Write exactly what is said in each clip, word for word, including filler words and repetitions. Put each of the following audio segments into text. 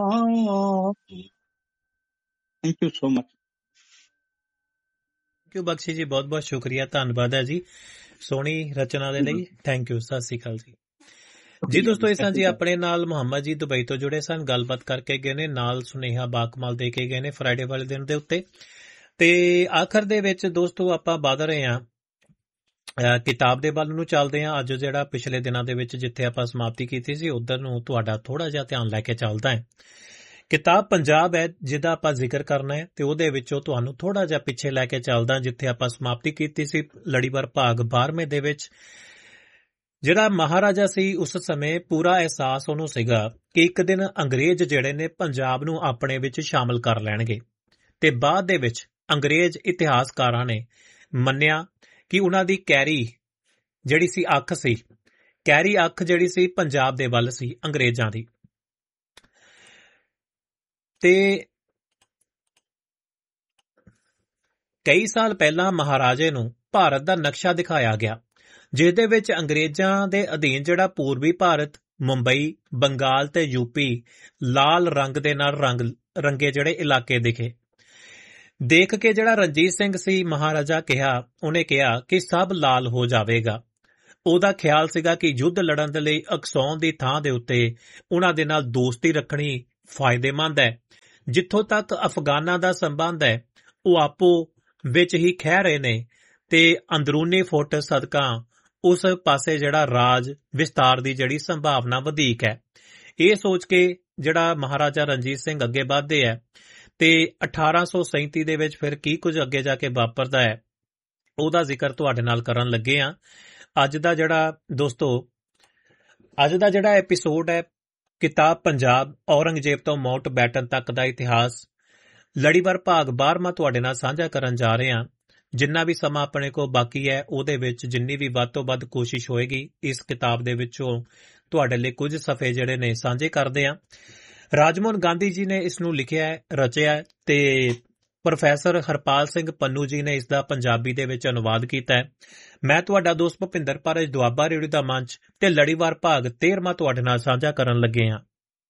Thank you so much. Thank you Bakshi जी, बहुत बहुत शुक्रिया, धन्यवाद है जी सोहनी रचना ਦੇ ਲਈ। ਥੈਂਕ ਯੂ, ਸਤਿ ਸ੍ਰੀ ਅਕਾਲ ਜੀ। ਜੀ ਦੋਸਤੋ, ਇਸ ਤਰ੍ਹਾਂ ਜੀ ਆਪਣੇ ਨਾਲ ਮੁਹੰਮਦ ਜੀ ਦੁਬਈ ਤੋਂ ਜੁੜੇ ਸਨ, ਗੱਲਬਾਤ ਕਰਕੇ ਗਏ ਨੇ, ਨਾਲ ਸੁਨੇਹਾ ਬਾਕਮਾਲ ਦੇ ਕੇ ਗਏ ਨੇ ਫਰਾਈਡੇ ਵਾਲੇ ਦਿਨ ਦੇ ਉੱਤੇ। ਤੇ ਆਖਰ ਦੇ ਵਿੱਚ ਦੋਸਤੋ ਆਪਾਂ ਵਧ ਰਹੇ ਹਾਂ ਕਿਤਾਬ ਦੇ ਵੱਲ ਨੂੰ ਚੱਲਦੇ ਹਾਂ। ਅੱਜ ਜਿਹੜਾ ਪਿਛਲੇ ਦਿਨਾਂ ਦੇ ਵਿੱਚ ਜਿੱਥੇ ਆਪਾਂ ਸਮਾਪਤੀ ਕੀਤੀ ਸੀ ਉਧਰ ਨੂੰ ਤੁਹਾਡਾ ਥੋੜਾ ਜਿਹਾ ਧਿਆਨ ਲੈ ਕੇ ਚੱਲਦਾ ਹੈ। ਕਿਤਾਬ ਪੰਜਾਬ ਹੈ ਜਿਹਦਾ ਆਪਾਂ ਜ਼ਿਕਰ ਕਰਨਾ ਹੈ, ਤੇ ਉਹਦੇ ਵਿੱਚੋਂ ਤੁਹਾਨੂੰ ਥੋੜਾ ਜਿਹਾ ਪਿੱਛੇ ਲੈ ਕੇ ਚੱਲਦਾ ਜਿੱਥੇ ਆਪਾਂ ਸਮਾਪਤੀ ਕੀਤੀ ਸੀ ਲੜੀਵਾਰ ਭਾਗ ਬਾਰ੍ਹਵੇਂ ਦੇ ਵਿੱਚ। ਜਿਹੜਾ ਮਹਾਰਾਜਾ ਸੀ ਉਸ ਸਮੇਂ ਪੂਰਾ ਅਹਿਸਾਸ ਉਹਨੂੰ ਸੀਗਾ ਕਿ ਇੱਕ ਦਿਨ ਅੰਗਰੇਜ਼ ਜਿਹੜੇ ਨੇ ਪੰਜਾਬ ਨੂੰ ਆਪਣੇ ਵਿੱਚ ਸ਼ਾਮਲ ਕਰ ਲੈਣਗੇ, ਤੇ ਬਾਅਦ ਦੇ ਵਿੱਚ ਅੰਗਰੇਜ਼ ਇਤਿਹਾਸਕਾਰਾਂ ਨੇ ਮੰਨਿਆ ਕਿ ਉਹਨਾਂ ਦੀ ਕੈਰੀ ਜਿਹੜੀ ਸੀ ਅੱਖ ਸੀ, ਕੈਰੀ ਅੱਖ ਜਿਹੜੀ ਸੀ ਪੰਜਾਬ ਦੇ ਵੱਲ ਸੀ ਅੰਗਰੇਜ਼ਾਂ ਦੀ। ਤੇ ਕਈ ਸਾਲ ਪਹਿਲਾਂ ਮਹਾਰਾਜੇ ਨੂੰ ਭਾਰਤ ਦਾ ਨਕਸ਼ਾ ਦਿਖਾਇਆ ਗਿਆ ਜਿਹਦੇ ਵਿੱਚ ਅੰਗਰੇਜ਼ਾਂ ਦੇ ਅਧੀਨ ਜਿਹੜਾ ਪੂਰਬੀ ਭਾਰਤ, ਮੁੰਬਈ, ਬੰਗਾਲ ਤੇ ਯੂਪੀ ਲਾਲ ਰੰਗ ਦੇ ਨਾਲ ਰੰਗ ਰੰਗੇ ਜਿਹੜੇ ਇਲਾਕੇ ਦਿਖੇ। ਦੇਖ ਕੇ ਜਿਹੜਾ ਰਣਜੀਤ ਸਿੰਘ ਸੀ ਮਹਾਰਾਜਾ ਕਿਹਾ ਉਹਨੇ ਕਿਹਾ ਕਿ ਸਭ ਲਾਲ ਹੋ ਜਾਵੇਗਾ। ਉਹਦਾ ਖਿਆਲ ਸੀਗਾ ਕਿ ਯੁੱਧ ਲੜਨ ਦੇ ਲਈ ਅਕਸੌਨ ਦੀ ਥਾਂ ਦੇ ਉੱਤੇ ਉਹਨਾਂ ਦੇ ਨਾਲ ਦੋਸਤੀ ਰੱਖਣੀ ਫਾਇਦੇਮੰਦ ਹੈ। ਜਿੱਥੋਂ ਤੱਕ ਅਫਗਾਨਾਂ ਦਾ ਸੰਬੰਧ ਹੈ ਉਹ ਆਪੋ ਵਿੱਚ ਹੀ ਖਹਿ ਰਹੇ ਨੇ ਤੇ ਅੰਦਰੂਨੀ ਫੁੱਟ ਸਦਕਾ ਉਸ ਪਾਸੇ ਜਿਹੜਾ ਰਾਜ ਵਿਸਤਾਰ ਦੀ ਜਿਹੜੀ ਸੰਭਾਵਨਾ ਵਧੇਕ ਹੈ। ਇਹ ਸੋਚ ਕੇ ਜਿਹੜਾ ਮਹਾਰਾਜਾ ਰਣਜੀਤ ਸਿੰਘ ਅੱਗੇ ਵਧਦੇ ਹੈ ਤੇ ਅਠਾਰਾਂ ਸੌ ਸੈਂਤੀ ਦੇ ਵਿੱਚ ਫਿਰ ਕੀ ਕੁਝ ਅੱਗੇ ਜਾ ਕੇ ਵਾਪਰਦਾ ਹੈ ਉਹਦਾ ਜ਼ਿਕਰ ਤੁਹਾਡੇ ਨਾਲ ਕਰਨ ਲੱਗੇ ਹਾਂ। ਅੱਜ ਦਾ ਜਿਹੜਾ ਦੋਸਤੋ ਅੱਜ ਦਾ ਜਿਹੜਾ ਐਪੀਸੋਡ ਹੈ ਕਿਤਾਬ ਪੰਜਾਬ ਔਰੰਗਜ਼ੇਬ ਤੋਂ ਮਾਊਂਟ ਬੈਟਨ ਤੱਕ ਦਾ ਇਤਿਹਾਸ ਲੜੀਵਾਰ ਭਾਗ ਬਾਰ੍ਹਵਾਂ ਤੁਹਾਡੇ ਨਾਲ ਸਾਂਝਾ ਕਰਨ ਜਾ ਰਹੇ ਹਾਂ। ਜਿੰਨਾ ਵੀ ਸਮਾਂ ਆਪਣੇ ਕੋਲ ਬਾਕੀ ਹੈ ਉਹਦੇ ਵਿੱਚ ਜਿੰਨੀ ਵੀ ਵੱਧ ਤੋਂ ਵੱਧ ਕੋਸ਼ਿਸ਼ ਹੋਏਗੀ ਇਸ ਕਿਤਾਬ ਦੇ ਵਿੱਚੋਂ ਤੁਹਾਡੇ ਲਈ ਕੁਝ ਸਫ਼ੇ ਜਿਹੜੇ ਨੇ ਸਾਂਝੇ ਕਰਦੇ ਹਾਂ। ਰਾਜਮੋਹਨ ਗਾਂਧੀ ਜੀ ਨੇ ਇਸ ਨੂੰ ਲਿਖਿਆ ਹੈ, ਰਚਿਆ ਹੈ, ਤੇ ਪ੍ਰੋਫੈਸਰ ਹਰਪਾਲ ਸਿੰਘ ਪੰਨੂ ਜੀ ਨੇ ਇਸ ਦਾ ਪੰਜਾਬੀ ਦੇ ਵਿੱਚ ਅਨੁਵਾਦ ਕੀਤਾ ਹੈ। ਮੈਂ ਤੁਹਾਡਾ ਦੋਸਤ ਭੁਪਿੰਦਰ ਪਾਰਜ ਦੁਆਬਾ ਰੇਡੀਓ ਦਾ ਮੰਚ ਤੇ ਲੜੀਵਾਰ ਭਾਗ ਤੇਰਵਾਂ ਤੁਹਾਡੇ ਨਾਲ ਸਾਂਝਾ ਕਰਨ ਲੱਗੇ ਹਾਂ।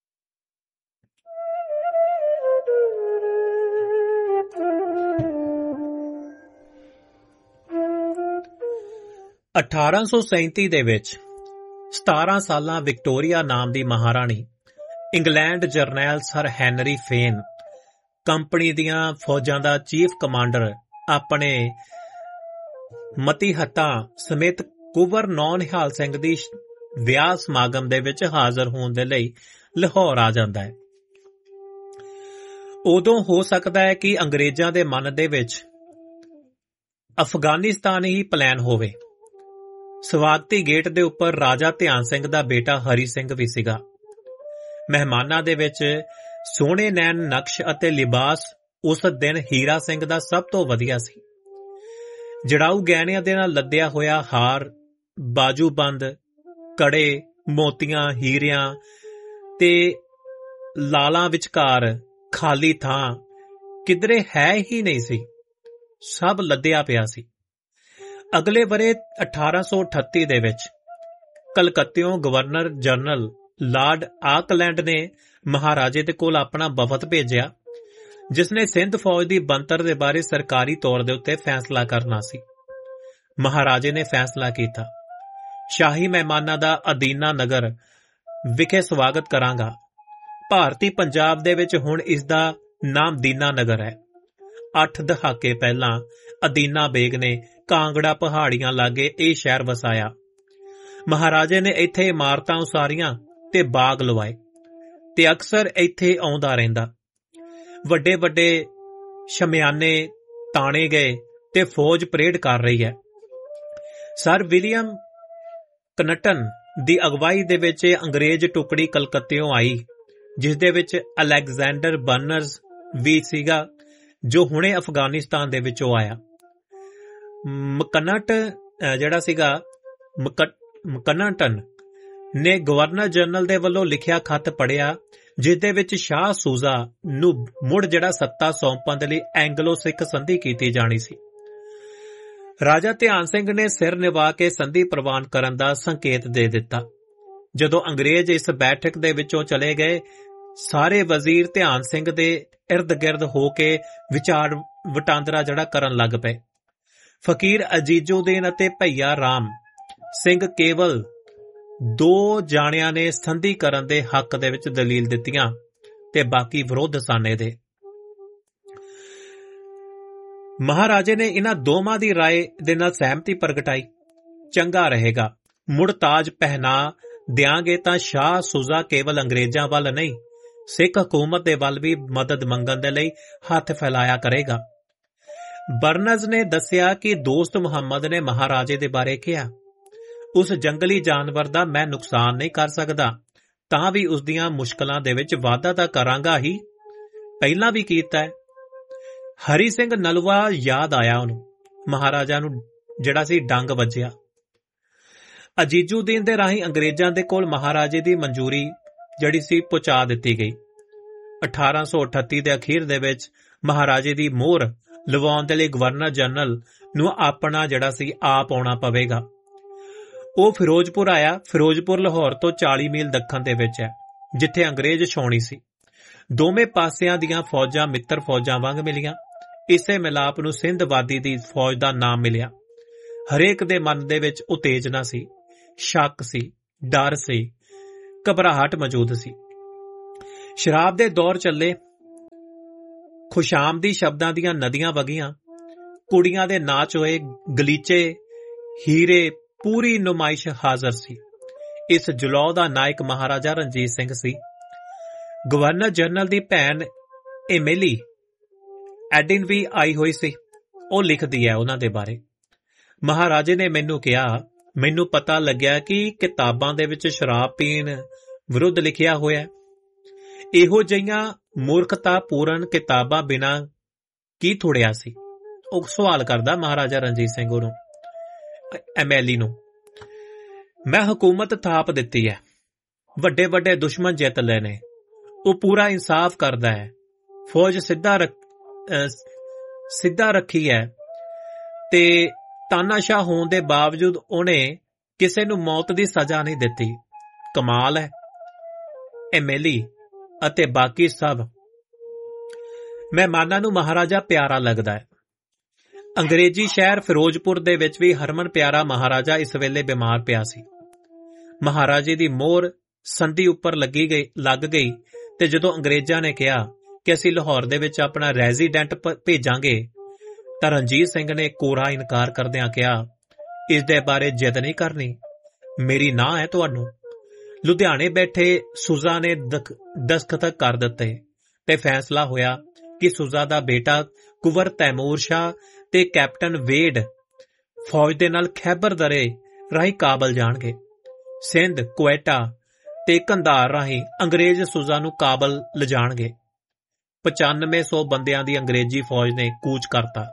ਅਠਾਰਾਂ ਸੌ ਸੈਂਤੀ ਦੇ ਵਿੱਚ ਸਤਾਰਾਂ ਸਾਲਾਂ ਵਿਕਟੋਰੀਆ ਨਾਮ ਦੀ ਮਹਾਰਾਣੀ ਇੰਗਲੈਂਡ ਜਰਨੈਲ ਸਰ ਹੈਨਰੀ ਫੇਨ ਕੰਪਨੀ ਦੀਆਂ ਫੌਜਾਂ ਦਾ ਚੀਫ ਕਮਾਂਡਰ ਆਪਣੇ ਮਤੀ ਹੱਤਾਂ ਸਮੇਤ ਕੁੰਵਰ ਨੌ ਨਿਹਾਲ ਸਿੰਘ ਦੀ ਵਿਆਹ ਸਮਾਗਮ ਦੇ ਵਿੱਚ ਹਾਜ਼ਰ ਹੋਣ ਦੇ ਲਈ ਲਾਹੌਰ ਆ ਜਾਂਦਾ ਹੈ। ਉਦੋਂ ਹੋ ਸਕਦਾ ਹੈ ਕਿ ਅੰਗਰੇਜ਼ਾਂ ਦੇ ਮਨ ਦੇ ਵਿੱਚ ਅਫਗਾਨਿਸਤਾਨ ਹੀ ਪਲਾਨ ਹੋਵੇ। ਸਵਾਗਤੀ ਗੇਟ ਦੇ ਉੱਪਰ ਰਾਜਾ ਧਿਆਨ ਸਿੰਘ ਦਾ ਬੇਟਾ ਹਰੀ ਸਿੰਘ ਵੀ ਸੀਗਾ। ਮਹਿਮਾਨਾਂ ਦੇ ਵਿੱਚ ਸੋਹਣੇ ਨੈਣ ਨਕਸ਼ ਅਤੇ ਲਿਬਾਸ ਉਸ ਦਿਨ ਹੀਰਾ ਸਿੰਘ ਦਾ ਸਭ ਤੋਂ ਵਧੀਆ ਸੀ। ਜੜਾਊ ਗਹਿਣਿਆਂ ਦੇ ਨਾਲ ਲੱਦਿਆ ਹੋਇਆ ਹਾਰ, ਬਾਜੂਬੰਦ, ਕੜੇ, ਮੋਤੀਆਂ, ਹੀਰਿਆਂ ਤੇ ਲਾਲਾਂ ਵਿਚਕਾਰ ਖਾਲੀ ਥਾਂ ਕਿਧਰੇ ਹੈ ਹੀ ਨਹੀਂ ਸੀ, ਸਭ ਲੱਦਿਆ ਪਿਆ ਸੀ। ਅਗਲੇ ਵਰੇ ਅਠਾਰਾਂ ਸੌ ਅਠੱਤੀ ਦੇ ਵਿੱਚ ਕਲਕੱਤਿਓਂ ਗਵਰਨਰ ਜਨਰਲ ਲਾਰਡ ਆਕਲੈਂਡ ਨੇ ਮਹਾਰਾਜੇ ਦੇ ਕੋਲ ਆਪਣਾ ਵਫਦ ਭੇਜਿਆ ਜਿਸ ਨੇ ਸਿੰਧ ਫੌਜ ਦੀ ਬਣਤਰ ਦੇ ਬਾਰੇ ਸਰਕਾਰੀ ਤੌਰ ਦੇ ਉੱਤੇ ਫੈਸਲਾ ਕਰਨਾ ਸੀ। ਮਹਾਰਾਜੇ ਨੇ ਫੈਸਲਾ ਕੀਤਾ, ਸ਼ਾਹੀ ਮਹਿਮਾਨਾਂ ਦਾ ਅਦੀਨਾ ਨਗਰ ਵਿਖੇ ਸਵਾਗਤ ਕਰਾਂਗਾ। ਭਾਰਤੀ ਪੰਜਾਬ ਦੇ ਵਿੱਚ ਹੁਣ ਇਸ ਦਾ ਨਾਮ ਦੀਨਾ ਨਗਰ ਹੈ। ਅੱਠ ਦਹਾਕੇ ਪਹਿਲਾਂ ਅਦੀਨਾ ਬੇਗ ਨੇ ਕਾਂਗੜਾ ਪਹਾੜੀਆਂ ਲਾਗੇ ਇਹ ਸ਼ਹਿਰ ਵਸਾਇਆ। ਮਹਾਰਾਜੇ ਨੇ ਇੱਥੇ ਇਮਾਰਤਾਂ ਉਸਾਰੀਆਂ ਤੇ ਬਾਗ ਲਵਾਏ ਤੇ ਅਕਸਰ ਇੱਥੇ ਆਉਂਦਾ ਰਹਿੰਦਾ। ਵੱਡੇ ਵੱਡੇ ਸ਼ਮਿਆਨੇ ਤਾਣੇ ਗਏ ਤੇ ਫੌਜ ਪਰੇਡ ਕਰ ਰਹੀ ਹੈ। ਸਰ ਵਿਲੀਅਮ ਕਨਟਨ ਦੀ ਅਗਵਾਈ ਦੇ ਵਿੱਚ ਅੰਗਰੇਜ਼ ਟੁਕੜੀ ਕਲਕੱਤਿਓਂ ਆਈ ਜਿਸ ਦੇ ਵਿੱਚ ਅਲੈਗਜ਼ੈਂਡਰ ਬਰਨਰਜ਼ ਵੀ ਸੀਗਾ ਜੋ ਹੁਣੇ ਅਫਗਾਨਿਸਤਾਨ ਦੇ ਵਿੱਚੋਂ ਆਇਆ। ਮਕਨਟ ਜਿਹੜਾ ਸੀਗਾ ਮਕਨਟਨ ਨੇ ਗਵਰਨਰ ਜਨਰਲ ਦੇ ਵੱਲੋਂ ਲਿਖਿਆ ਖੱਤ ਪੜ੍ਹਿਆ ਜਿਸ ਦੇ ਵਿੱਚ ਸ਼ਾਹ ਸੂਜ਼ਾ ਨੂੰ ਮੁੜ ਜਿਹੜਾ ਸੱਤਾ ਸੌਂਪਣ ਦੇ ਲਈ ਐਂਗਲੋ ਸਿੱਖ ਸੰਧੀ ਕੀਤੀ ਜਾਣੀ ਸੀ। ਰਾਜਾ ਧਿਆਨ ਸਿੰਘ ਨੇ ਸਿਰ ਨਿਵਾ ਕੇ ਸੰਧੀ ਪ੍ਰਵਾਨ ਕਰਨ ਦਾ ਸੰਕੇਤ ਦੇ ਦਿੱਤਾ। ਜਦੋਂ ਅੰਗਰੇਜ਼ ਇਸ ਬੈਠਕ ਦੇ ਵਿੱਚੋਂ ਚਲੇ ਗਏ ਸਾਰੇ ਵਜ਼ੀਰ ਧਿਆਨ ਸਿੰਘ ਦੇ ਇਰਦ ਗਿਰਦ ਹੋ ਕੇ ਵਿਚਾਰ ਵਟਾਂਦਰਾ ਜਿਹੜਾ ਕਰਨ ਲੱਗ ਪਏ। ਫਕੀਰ ਅਜੀਜ਼ੁਦੀਨ ਅਤੇ ਭਈਆ ਰਾਮ ਸਿੰਘ ਕੇਵਲ ਦੋ ਜਾਣਿਆਂ ਨੇ ਸੰਧੀਕਰਨ ਦੇ ਹੱਕ ਦੇ ਵਿੱਚ ਦਲੀਲ ਦਿੱਤੀਆਂ ਤੇ ਬਾਕੀ ਵਿਰੋਧ ਸਾਨੇ ਦੇ। ਮਹਾਰਾਜੇ ਨੇ ਇਹਨਾਂ ਦੋਵਾਂ ਦੀ ਰਾਏ ਦੇ ਨਾਲ ਸਹਿਮਤੀ ਪ੍ਰਗਟਾਈ। ਚੰਗਾ ਰਹੇਗਾ, ਮੁੜ ਤਾਜ ਪਹਿਨਾ ਦਿਆਂਗੇ ਤਾਂ ਸ਼ਾਹ ਸੁਜਾ ਕੇਵਲ ਅੰਗਰੇਜ਼ਾਂ ਵੱਲ ਨਹੀਂ, ਸਿੱਖ ਹਕੂਮਤ ਦੇ ਵੱਲ ਵੀ ਮਦਦ ਮੰਗਣ ਦੇ ਲਈ ਹੱਥ ਫੈਲਾਇਆ ਕਰੇਗਾ। ਬਰਨਜ਼ ਨੇ ਦੱਸਿਆ ਕਿ ਦੋਸਤ ਮੁਹੰਮਦ ਨੇ ਮਹਾਰਾਜੇ ਦੇ ਬਾਰੇ ਕਿਹਾ, ਉਸ ਜੰਗਲੀ ਜਾਨਵਰ ਦਾ ਮੈਂ ਨੁਕਸਾਨ ਨਹੀਂ ਕਰ ਸਕਦਾ, ਤਾਂ ਵੀ ਉਸ ਦੀਆਂ ਮੁਸ਼ਕਲਾਂ ਦੇ ਵਿੱਚ ਵਾਧਾ ਤਾਂ ਕਰਾਂਗਾ ਹੀ, ਪਹਿਲਾਂ ਵੀ ਕੀਤਾ ਹੈ। ਹਰੀ ਸਿੰਘ ਨਲੂਆ ਯਾਦ ਆਇਆ ਉਹਨੂੰ, ਮਹਾਰਾਜਾ ਨੂੰ ਜਿਹੜਾ ਸੀ ਡੰਗ ਵੱਜਿਆ। ਅਜੀਜ਼ੁਦੀਨ ਦੇ ਰਾਹੀਂ ਅੰਗਰੇਜ਼ਾਂ ਦੇ ਕੋਲ ਮਹਾਰਾਜੇ ਦੀ ਮਨਜ਼ੂਰੀ ਜਿਹੜੀ ਸੀ ਪਹੁੰਚਾ ਦਿੱਤੀ ਗਈ। ਅਠਾਰਾਂ ਸੌ ਅਠੱਤੀ ਦੇ ਅਖੀਰ ਦੇ ਵਿੱਚ ਮਹਾਰਾਜੇ ਦੀ ਮੋਹਰ ਲਵਾਉਣ ਦੇ ਲਈ ਗਵਰਨਰ ਜਨਰਲ ਨੂੰ ਆਪਣਾ ਜਿਹੜਾ ਸੀ ਆਪ ਆਉਣਾ ਪਵੇਗਾ। ਉਹ ਫਿਰੋਜ਼ਪੁਰ ਆਇਆ। ਫਿਰੋਜ਼ਪੁਰ ਲਾਹੌਰ ਤੋਂ ਚਾਲੀ ਮੀਲ ਦੱਖਣ ਦੇ ਵਿੱਚ ਹੈ, ਜਿੱਥੇ ਅੰਗਰੇਜ਼ ਛਾਉਣੀ ਸੀ। ਦੋਵੇਂ ਪਾਸਿਆਂ ਦੀਆਂ ਫੌਜਾਂ ਮਿੱਤਰ ਫੌਜਾਂ ਵਾਂਗ ਮਿਲੀਆਂ। ਇਸੇ ਮਿਲਾਪ ਨੂੰ ਸਿੰਧ ਵਾਦੀ ਦੀ ਫੌਜ ਦਾ ਨਾਮ ਮਿਲਿਆ। ਹਰੇਕ ਦੇ ਮਨ ਦੇ ਵਿੱਚ ਉਤੇਜਨਾ ਸੀ, ਸ਼ੱਕ ਸੀ, ਡਰ ਸੀ, ਘਬਰਾਹਟ ਮੌਜੂਦ ਸੀ। ਸ਼ਰਾਬ ਦੇ ਦੌਰ ਚੱਲੇ। ਖੁਸ਼ਾਮਦੀ ਸ਼ਬਦਾਂ ਦੀਆਂ ਨਦੀਆਂ ਵਗੀਆਂ, ਕੁੜੀਆਂ ਦੇ ਨਾਚ ਹੋਏ, ਗਲੀਚੇ, ਹੀਰੇ, ਪੂਰੀ ਨੁਮਾਇਸ਼ ਹਾਜ਼ਰ ਸੀ। ਇਸ ਜਲੌ ਦਾ ਨਾਇਕ ਮਹਾਰਾਜਾ ਰਣਜੀਤ ਸਿੰਘ ਸੀ। ਗਵਰਨਰ ਜਨਰਲ ਦੀ ਭੈਣ ਏਮਿਲੀ ਐਡਿਨ ਵੀ ਆਈ ਹੋਈ ਸੀ। ਉਹ ਲਿਖਦੀ ਹੈ ਉਹਨਾਂ ਦੇ ਬਾਰੇ, ਮਹਾਰਾਜੇ ਨੇ ਮੈਨੂੰ ਕਿਹਾ, ਮੈਨੂੰ ਪਤਾ ਲੱਗਿਆ ਕਿ ਕਿਤਾਬਾਂ ਦੇ ਵਿੱਚ ਸ਼ਰਾਬ ਪੀਣ ਵਿਰੁੱਧ ਲਿਖਿਆ ਹੋਇਆ। ਇਹੋ ਜਿਹੀਆਂ ਮੂਰਖਤਾ ਪੂਰਨ ਕਿਤਾਬਾਂ ਬਿਨਾਂ ਕੀ ਥੋੜਿਆ ਸੀ? ਉਹ ਸਵਾਲ ਕਰਦਾ ਮਹਾਰਾਜਾ ਰਣਜੀਤ ਸਿੰਘ ਉਹਨੂੰ, ਐਮਐਲਈ ਨੂੰ। ਮੈਂ ਹਕੂਮਤ ਥਾਪ ਦਿੱਤੀ ਹੈ, ਵੱਡੇ ਵੱਡੇ ਦੁਸ਼ਮਣ ਜਿੱਤ ਲਏ ਨੇ, ਉਹ ਪੂਰਾ ਇਨਸਾਫ ਕਰਦਾ ਹੈ, ਫੌਜ ਸਿੱਧਾ ਰੱਖ ਸਿੱਧਾ ਰੱਖੀ ਹੈ ਤੇ ਤਾਨਾਸ਼ਾਹ ਹੋਣ ਦੇ ਬਾਵਜੂਦ ਉਹਨੇ ਕਿਸੇ ਨੂੰ ਮੌਤ ਦੀ ਸਜ਼ਾ ਨਹੀਂ ਦਿੱਤੀ। ਕਮਾਲ ਹੈ। ਐਮਐਲਈ ਅਤੇ ਬਾਕੀ ਸਭ ਮਹਿਮਾਨਾਂ ਨੂੰ ਮਹਾਰਾਜਾ ਪਿਆਰਾ ਲੱਗਦਾ ਹੈ। ਅੰਗਰੇਜ਼ੀ ਸ਼ਹਿਰ ਫਿਰੋਜ਼ਪੁਰ ਦੇ ਵਿੱਚ ਵੀ ਹਰਮਨ ਪਿਆਰਾ ਮਹਾਰਾਜਾ ਇਸ ਵੇਲੇ ਬਿਮਾਰ ਪਿਆ ਸੀ। ਮਹਾਰਾਜੇ ਦੀ ਮੋਹਰ ਸੰਧੀ ਉੱਪਰ ਲੱਗੀ ਗਈ ਲੱਗ ਗਈ ਤੇ ਜਦੋਂ ਅੰਗਰੇਜ਼ਾਂ ਨੇ ਕਿਹਾ ਕਿ ਅਸੀਂ ਲਾਹੌਰ ਦੇ ਵਿੱਚ ਆਪਣਾ ਰੈਜ਼ੀਡੈਂਟ ਭੇਜਾਂਗੇ ਤਾਂ ਰਣਜੀਤ ਸਿੰਘ ਨੇ ਕੋਰਾ ਇਨਕਾਰ ਕਰਦਿਆਂ ਕਿਹਾ, ਇਸ ਦੇ ਬਾਰੇ ਜਿੱਦ ਨਹੀਂ ਕਰਨੀ, ਮੇਰੀ ਨਾਂਹ ਹੈ ਤੁਹਾਨੂੰ। ਲੁਧਿਆਣੇ ਬੈਠੇ ਸੁਜਾ ਨੇ ਦਸਤਖਤ ਕਰ ਦਿੱਤੇ ਤੇ ਫੈਸਲਾ ਹੋਇਆ ਕਿ ਸੁਜਾ ਦਾ ਬੇਟਾ ਕੁੰਵਰ ਤੈਮੂਰ ਸ਼ਾਹ ਤੇ ਕੈਪਟਨ ਵੇਡ ਫੌਜ ਦੇ ਨਾਲ ਖੈਬਰ ਦਰੇ ਰਾਹੀਂ ਕਾਬਲ ਜਾਣਗੇ। ਸਿੰਧ, ਕੁਵੈਟਾ ਤੇ ਕੰਧਾਰ ਰਾਹੀਂ ਅੰਗਰੇਜ਼ ਸੁਜਾ ਨੂੰ ਕਾਬਲ ਲਿਜਾਣਗੇ। ਪਚਾਨਵੇਂ ਸੌ ਬੰਦਿਆਂ ਦੀ ਅੰਗਰੇਜ਼ੀ ਫੌਜ ਨੇ ਕੂਚ ਕਰਤਾ